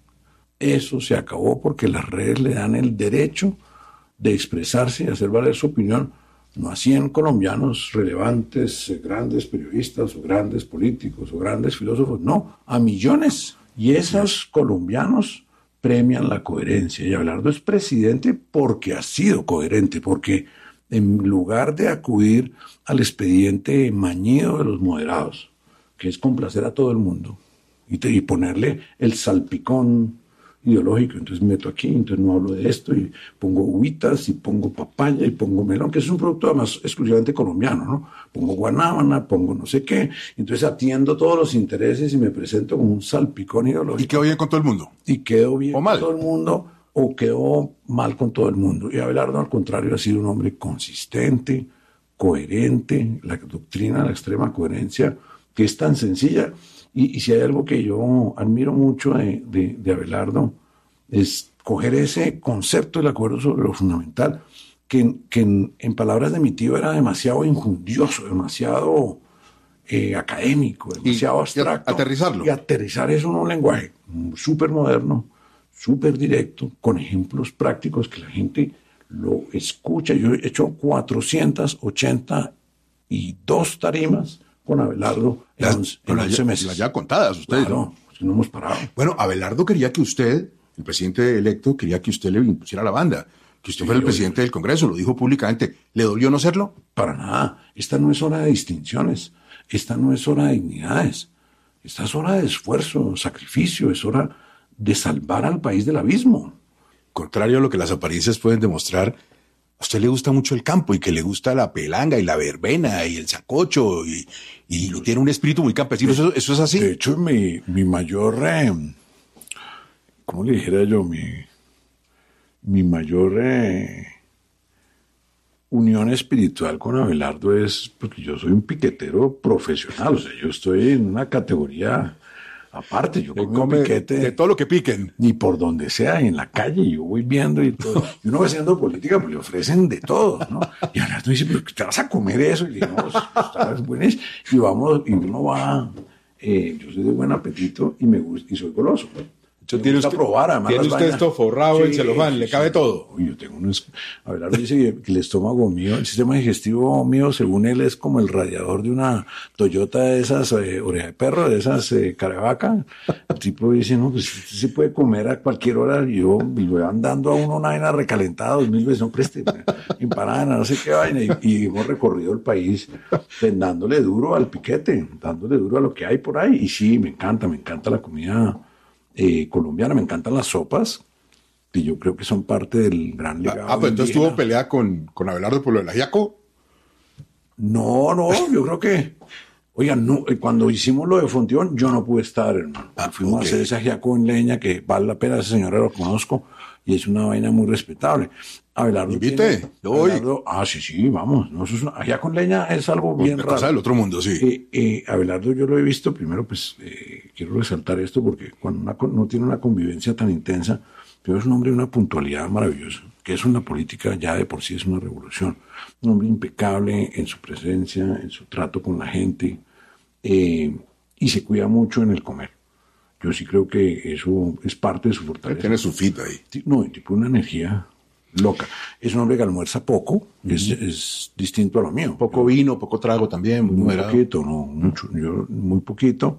Eso se acabó porque las redes le dan el derecho de expresarse y hacer valer su opinión, no a 100 colombianos relevantes, grandes periodistas o grandes políticos o grandes filósofos, no, a millones. Y esos colombianos premian la coherencia. Y Abelardo es presidente porque ha sido coherente, porque en lugar de acudir al expediente mañido de los moderados, que es complacer a todo el mundo y ponerle el salpicón ideológico, entonces meto aquí, entonces no hablo de esto, y pongo uvitas, y pongo papaya, y pongo melón, que es un producto además exclusivamente colombiano, ¿no? Pongo guanábana, pongo no sé qué, entonces atiendo todos los intereses y me presento como un salpicón ideológico. ¿Y quedo bien con todo el mundo? Y quedo bien ¿O mal? con todo el mundo, o quedo mal con todo el mundo. Y Abelardo, al contrario, ha sido un hombre consistente, coherente, la doctrina de la extrema coherencia, que es tan sencilla. Y si hay algo que yo admiro mucho de Abelardo, es coger ese concepto del acuerdo sobre lo fundamental, que en palabras de mi tío era demasiado injundioso, demasiado académico, demasiado abstracto. Aterrizarlo. Y aterrizar eso en un lenguaje súper moderno, súper directo, con ejemplos prácticos que la gente lo escucha. Yo he hecho 482 tarimas con Abelardo en 11 meses. Las ya contadas ustedes. Claro, no hemos parado. Bueno, Abelardo quería que usted, el presidente electo, quería que usted le impusiera la banda, que usted fuera el presidente del Congreso, lo dijo públicamente. ¿Le dolió no serlo? Para nada. Esta no es hora de distinciones, esta no es hora de dignidades, esta es hora de esfuerzo, sacrificio, es hora de salvar al país del abismo. Contrario a lo que las apariencias pueden demostrar, a usted le gusta mucho el campo y que le gusta la pelanga y la verbena y el sancocho y tiene un espíritu muy campesino. ¿Eso es así? De hecho, mi mayor, ¿cómo le dijera yo? Mi mayor unión espiritual con Abelardo es porque yo soy un piquetero profesional. O sea, yo estoy en una categoría aparte, yo como piquete de todo lo que piquen. Y por donde sea, en la calle, yo voy viendo y todo. Y uno va haciendo política, pues le ofrecen de todo, ¿no? Y ahora tú dices, pero ¿te vas a comer eso? Y le digo, no, ¿sabes? Buenísimo. Y vamos, y uno va, yo soy de buen apetito y me gusta, y soy goloso, ¿no? Tiene usted, probar, además, tiene usted esto forrado en celofán, le cabe todo. Uy, yo tengo unos. Abelardo dice que el estómago mío, el sistema digestivo mío, según él, es como el radiador de una Toyota de esas oreja de perro, de esas caravaca. El tipo dice, no, pues usted se puede comer a cualquier hora. Y yo voy andando a uno una vaina recalentada 2000 veces, no preste, empanada, no sé qué vaina. Y hemos recorrido el país dándole duro al piquete, dándole duro a lo que hay por ahí. Y sí, me encanta la comida colombiana, me encantan las sopas, que yo creo que son parte del gran legado. Pues entonces tuvo pelea con Abelardo por lo del ajiaco. No, yo creo que, oigan, no, cuando hicimos lo de Fontión, yo no pude estar, hermano. Fuimos a hacer ese ajiaco en leña, que vale la pena, esa señora lo conozco, y es una vaina muy respetable. Abelardo invite, sí, vamos. No, eso es allá con leña es algo bien raro. Cosa del otro mundo, sí. Abelardo yo lo he visto, primero pues quiero resaltar esto porque cuando no tiene una convivencia tan intensa, pero es un hombre de una puntualidad maravillosa, que eso en la política ya de por sí es una revolución. Un hombre impecable en su presencia, en su trato con la gente, y se cuida mucho en el comer. Yo sí creo que eso es parte de su fortaleza. Tiene su fit ahí. No, tipo una energía loca. Es un hombre que almuerza poco, es distinto a lo mío. Poco vino, poco trago también, muy poquito, no mucho. Yo muy poquito.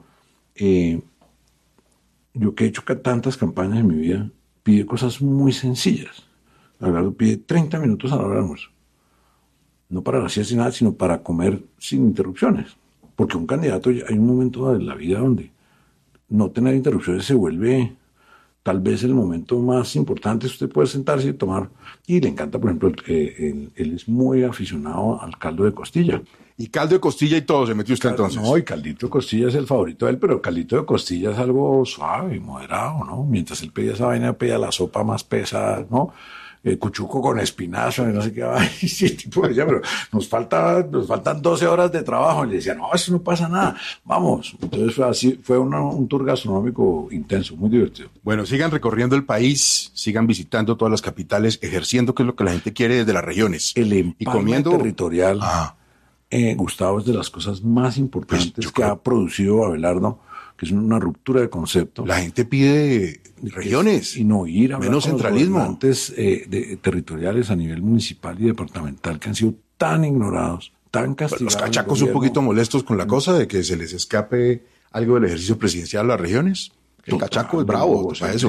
Yo que he hecho tantas campañas en mi vida, pide cosas muy sencillas. Abelardo pide 30 minutos a la hora del almuerzo. No para la siesta ni nada, sino para comer sin interrupciones. Porque un candidato, hay un momento de la vida donde no tener interrupciones se vuelve tal vez el momento más importante. Usted puede sentarse y tomar. Y le encanta, por ejemplo, él es muy aficionado al caldo de costilla. Y caldo de costilla y todo se metió usted entonces. No, y caldito de costilla es el favorito de él, pero caldito de costilla es algo suave, moderado, ¿no? Mientras él pedía esa vaina, pedía la sopa más pesada, ¿no? Cuchuco con espinazo, y no sé qué, sí, tipo de ella, pero nos faltan 12 horas de trabajo. Y le decía, no, eso no pasa nada, vamos. Entonces fue un tour gastronómico intenso, muy divertido. Bueno, sigan recorriendo el país, sigan visitando todas las capitales, ejerciendo que es lo que la gente quiere desde las regiones. El empalme territorial, Gustavo, es de las cosas más importantes que ha producido Abelardo, que es una ruptura de concepto. La gente pide regiones y no ir a menos centralismo. Antes territoriales a nivel municipal y departamental que han sido tan ignorados, tan castigados. Los cachacos un poquito molestos con la cosa de que se les escape algo del ejercicio presidencial a las regiones. El cachaco es bravo para eso.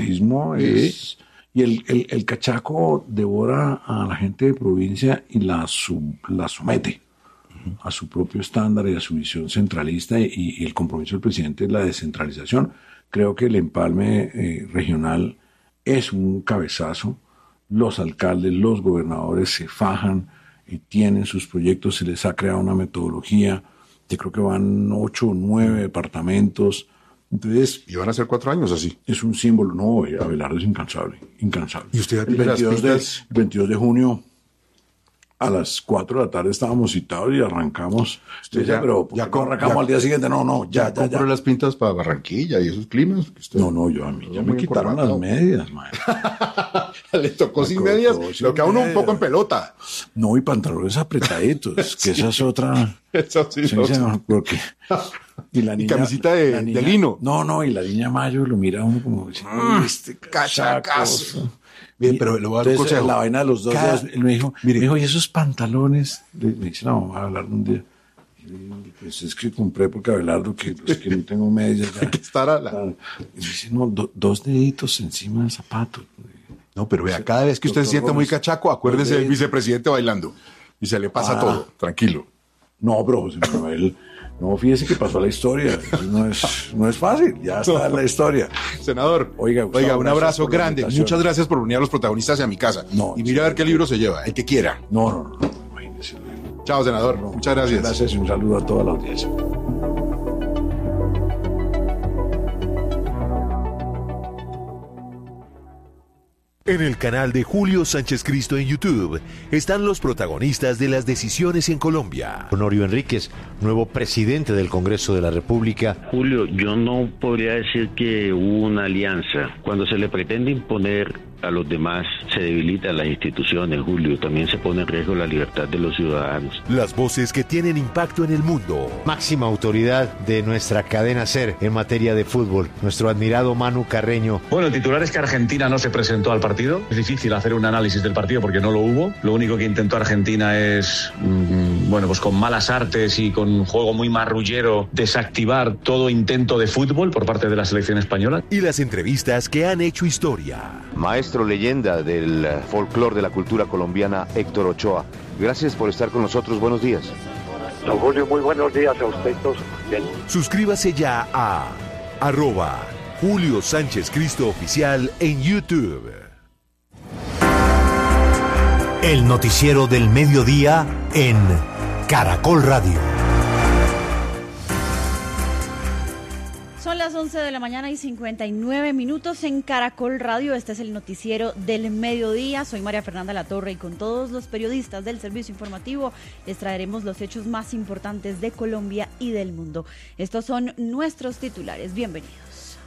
Y el cachaco devora a la gente de provincia y la somete a su propio estándar y a su visión centralista, y el compromiso del presidente es la descentralización. Creo que el empalme regional es un cabezazo. Los alcaldes, los gobernadores se fajan y tienen sus proyectos, se les ha creado una metodología. Yo creo que van 8 o 9 departamentos. Entonces, y van a ser 4 años así. Es un símbolo. No, Abelardo es incansable. ¿Y usted el 22 de junio a las 4 de la tarde estábamos citados y arrancamos. Arrancamos al día siguiente. Ya compró las pintas para Barranquilla y esos climas. A mí ya me quitaron las medias, man. Le tocó sin medias, lo que a uno un poco en pelota. No, y pantalones apretaditos, que esa es otra. Eso sí, porque y la niña, camisita de lino. No, y la niña Mayo lo mira a uno como diciendo, este cachacazo. Bien, pero le voy a dar un consejo. La vaina de los dos días, él me dijo, y esos pantalones, le dice la mamá a Abelardo un día, pues es que compré porque Abelardo, que no tengo medias. Hay que estar a la... Y dice, 2 deditos encima del zapato. No, pero vea, cada vez que usted se sienta muy cachaco, acuérdese del vicepresidente bailando. Y se le pasa todo, tranquilo. No, pero José Manuel... No, fíjese que pasó a la historia. No es fácil, ya está en la historia. Senador, oiga, un abrazo grande. Muchas gracias por unir a los protagonistas a mi casa. Y mira a ver qué libro se lleva, el que quiera. No, imagínese. Chao, senador. Muchas gracias. Gracias y un saludo a toda la audiencia. En el canal de Julio Sánchez Cristo en YouTube están los protagonistas de las decisiones en Colombia. Honorio Enríquez, nuevo presidente del Congreso de la República. Julio, yo no podría decir que hubo una alianza. Cuando se le pretende imponer a los demás, se debilitan las instituciones, Julio. También se pone en riesgo la libertad de los ciudadanos. Las voces que tienen impacto en el mundo. Máxima autoridad de nuestra cadena SER en materia de fútbol, nuestro admirado Manu Carreño. Bueno, el titular es que Argentina no se presentó al partido. Es difícil hacer un análisis del partido porque no lo hubo. Lo único que intentó Argentina es, pues con malas artes y con un juego muy marrullero, desactivar todo intento de fútbol por parte de la selección española. Y las entrevistas que han hecho historia. Maestro leyenda del folclore de la cultura colombiana, Héctor Ochoa. Gracias por estar con nosotros. Buenos días. Don Julio, muy buenos días a usted todos. Bien. Suscríbase ya a @Julio Sánchez Cristo Oficial en YouTube. El noticiero del mediodía en Caracol Radio. Son Son las 11 de la mañana y 59 minutos en Caracol Radio. Este es el noticiero del mediodía. Soy María Fernanda Latorre y con todos los periodistas del servicio informativo les traeremos los hechos más importantes de Colombia y del mundo. Estos son nuestros titulares. Bienvenidos.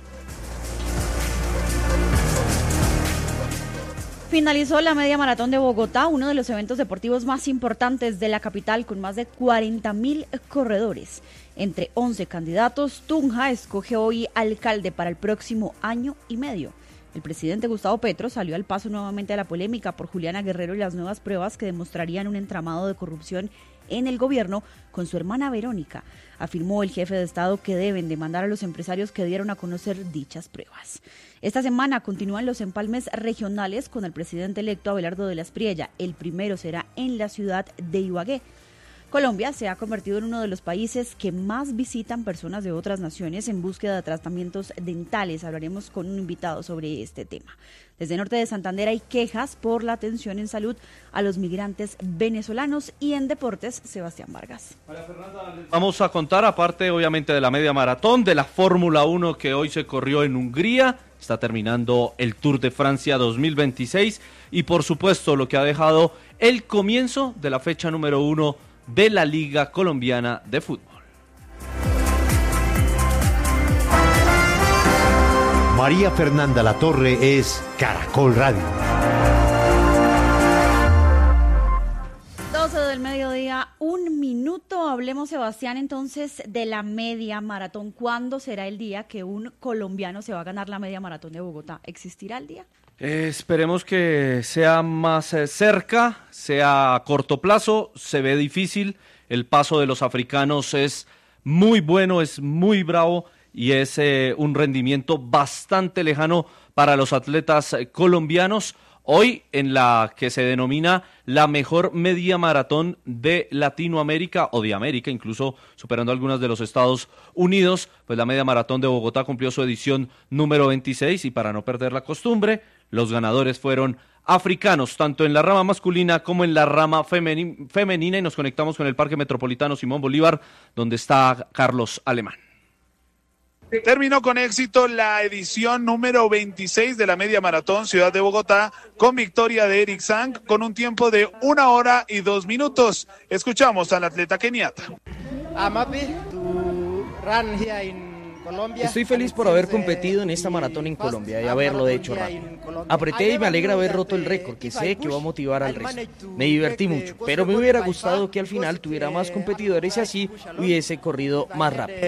Finalizó la Media Maratón de Bogotá, uno de los eventos deportivos más importantes de la capital, con más de 40.000 corredores. Entre 11 candidatos, Tunja escoge hoy alcalde para el próximo año y medio. El presidente Gustavo Petro salió al paso nuevamente a la polémica por Juliana Guerrero y las nuevas pruebas que demostrarían un entramado de corrupción en el gobierno con su hermana Verónica. Afirmó el jefe de Estado que deben demandar a los empresarios que dieron a conocer dichas pruebas. Esta semana continúan los empalmes regionales con el presidente electo Abelardo de la Espriella. El primero será en la ciudad de Ibagué. Colombia se ha convertido en uno de los países que más visitan personas de otras naciones en búsqueda de tratamientos dentales. Hablaremos con un invitado sobre este tema. Desde Norte de Santander hay quejas por la atención en salud a los migrantes venezolanos. Y en deportes, Sebastián Vargas. Vamos a contar, aparte obviamente de la media maratón, de la Fórmula 1 que hoy se corrió en Hungría. Está terminando el Tour de Francia 2026 y por supuesto lo que ha dejado el comienzo de la fecha número 1 de la Liga Colombiana de Fútbol. María Fernanda Latorre es Caracol Radio. 12 del mediodía, 1 minuto. Hablemos, Sebastián, entonces de la media maratón. ¿Cuándo será el día que un colombiano se va a ganar la media maratón de Bogotá? ¿Existirá el día? Esperemos que sea más cerca, sea a corto plazo. Se ve difícil, el paso de los africanos es muy bueno, es muy bravo y es un rendimiento bastante lejano para los atletas colombianos. Hoy en la que se denomina la mejor media maratón de Latinoamérica o de América, incluso superando algunas de los Estados Unidos, pues la media maratón de Bogotá cumplió su edición número 26 y para no perder la costumbre, los ganadores fueron africanos, tanto en la rama masculina como en la rama femenina y nos conectamos con el Parque Metropolitano Simón Bolívar, donde está Carlos Alemán. Terminó con éxito la edición número 26 de la Media Maratón Ciudad de Bogotá con victoria de Eric Sang con un tiempo de 1 hora y 2 minutos. Escuchamos al atleta keniata. Estoy feliz por haber competido en esta maratón en Colombia y haberlo hecho rápido. Apreté y me alegra haber roto el récord, que sé que va a motivar al resto. Me divertí mucho, pero me hubiera gustado que al final tuviera más competidores y así hubiese corrido más rápido.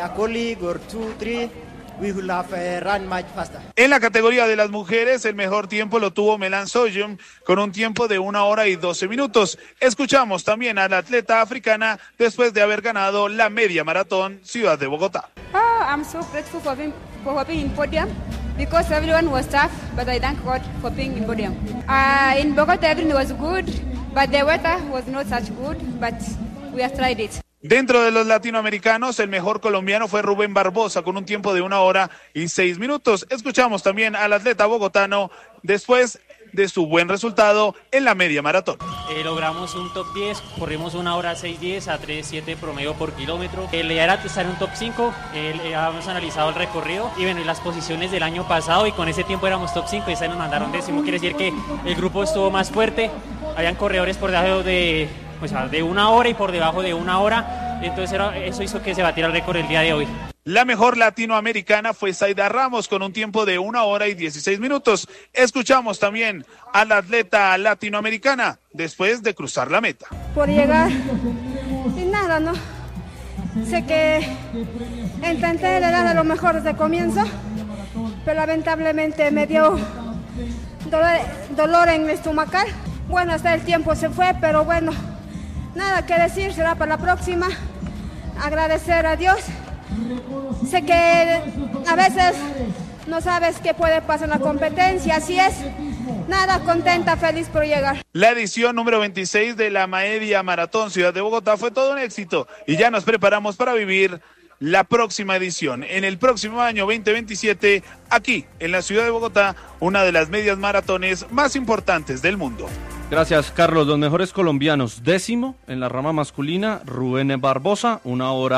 En la categoría de las mujeres, el mejor tiempo lo tuvo Melan Soyum con un tiempo de 1 hora y 12 minutos. Escuchamos también a la atleta africana después de haber ganado la media maratón Ciudad de Bogotá. I'm so grateful for being in podium because everyone was tough, but I thank God for being in podium. In Bogotá everything was good, but the weather was not such good, but we have tried it. Dentro de los latinoamericanos, el mejor colombiano fue Rubén Barbosa con un tiempo de 1 hora y 6 minutos. Escuchamos también al atleta bogotano después de su buen resultado en la media maratón. Logramos un top 10, corrimos 1 hora 6:10 a 3:7 promedio por kilómetro. La idea era estar en un top 5, habíamos analizado el recorrido y bueno, y las posiciones del año pasado y con ese tiempo éramos top 5 y esa nos mandaron décimo. Quiere decir que el grupo estuvo más fuerte, habían corredores por debajo de 1 hora y por debajo de 1 hora, entonces eso hizo que se batiera el récord el día de hoy. La mejor latinoamericana fue Zaida Ramos con un tiempo de 1 hora y 16 minutos. Escuchamos también a la atleta latinoamericana después de cruzar la meta. Por llegar y nada, ¿no? Sé que intenté dar lo mejor desde el comienzo, pero lamentablemente me dio dolor en mi estomacal. Bueno, hasta el tiempo se fue, pero bueno, nada que decir, será para la próxima. Agradecer a Dios. Sé que a veces no sabes qué puede pasar en la competencia, así es. Nada, contenta, feliz por llegar. La edición número 26 de la Media Maratón Ciudad de Bogotá fue todo un éxito y ya nos preparamos para vivir la próxima edición. En el próximo año 2027, aquí en la Ciudad de Bogotá, una de las medias maratones más importantes del mundo. Gracias, Carlos. Los mejores colombianos: décimo en la rama masculina, Rubén Barbosa, 1 hora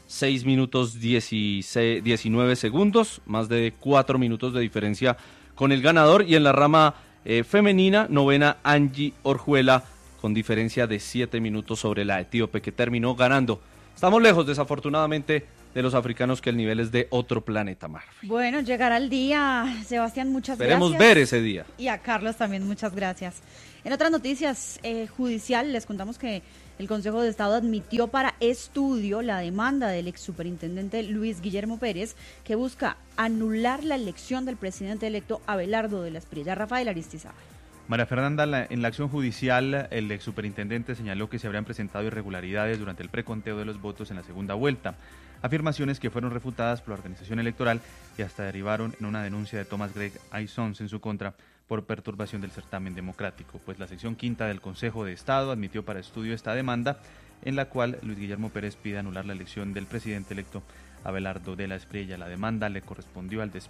6 minutos 19 segundos, más de 4 minutos de diferencia con el ganador. Y en la rama femenina, novena Angie Orjuela, con diferencia de 7 minutos sobre la etíope, que terminó ganando. Estamos lejos, desafortunadamente, de los africanos, que el nivel es de otro planeta, Marfi. Bueno, llegará el día. Sebastián, muchas Esperemos gracias. ver ese día. Y a Carlos también, muchas gracias. En otras noticias judicial, les contamos que el Consejo de Estado admitió para estudio la demanda del ex superintendente Luis Guillermo Pérez, que busca anular la elección del presidente electo Abelardo de la Espriella. Rafael Aristizábal. María Fernanda, en la acción judicial, el ex superintendente señaló que se habrían presentado irregularidades durante el preconteo de los votos en la segunda vuelta. Afirmaciones que fueron refutadas por la organización electoral y hasta derivaron en una denuncia de Thomas Greg Aizons en su contra por perturbación del certamen democrático. Pues la sección quinta del Consejo de Estado admitió para estudio esta demanda, en la cual Luis Guillermo Pérez pide anular la elección del presidente electo Abelardo de la Espriella. La demanda le correspondió al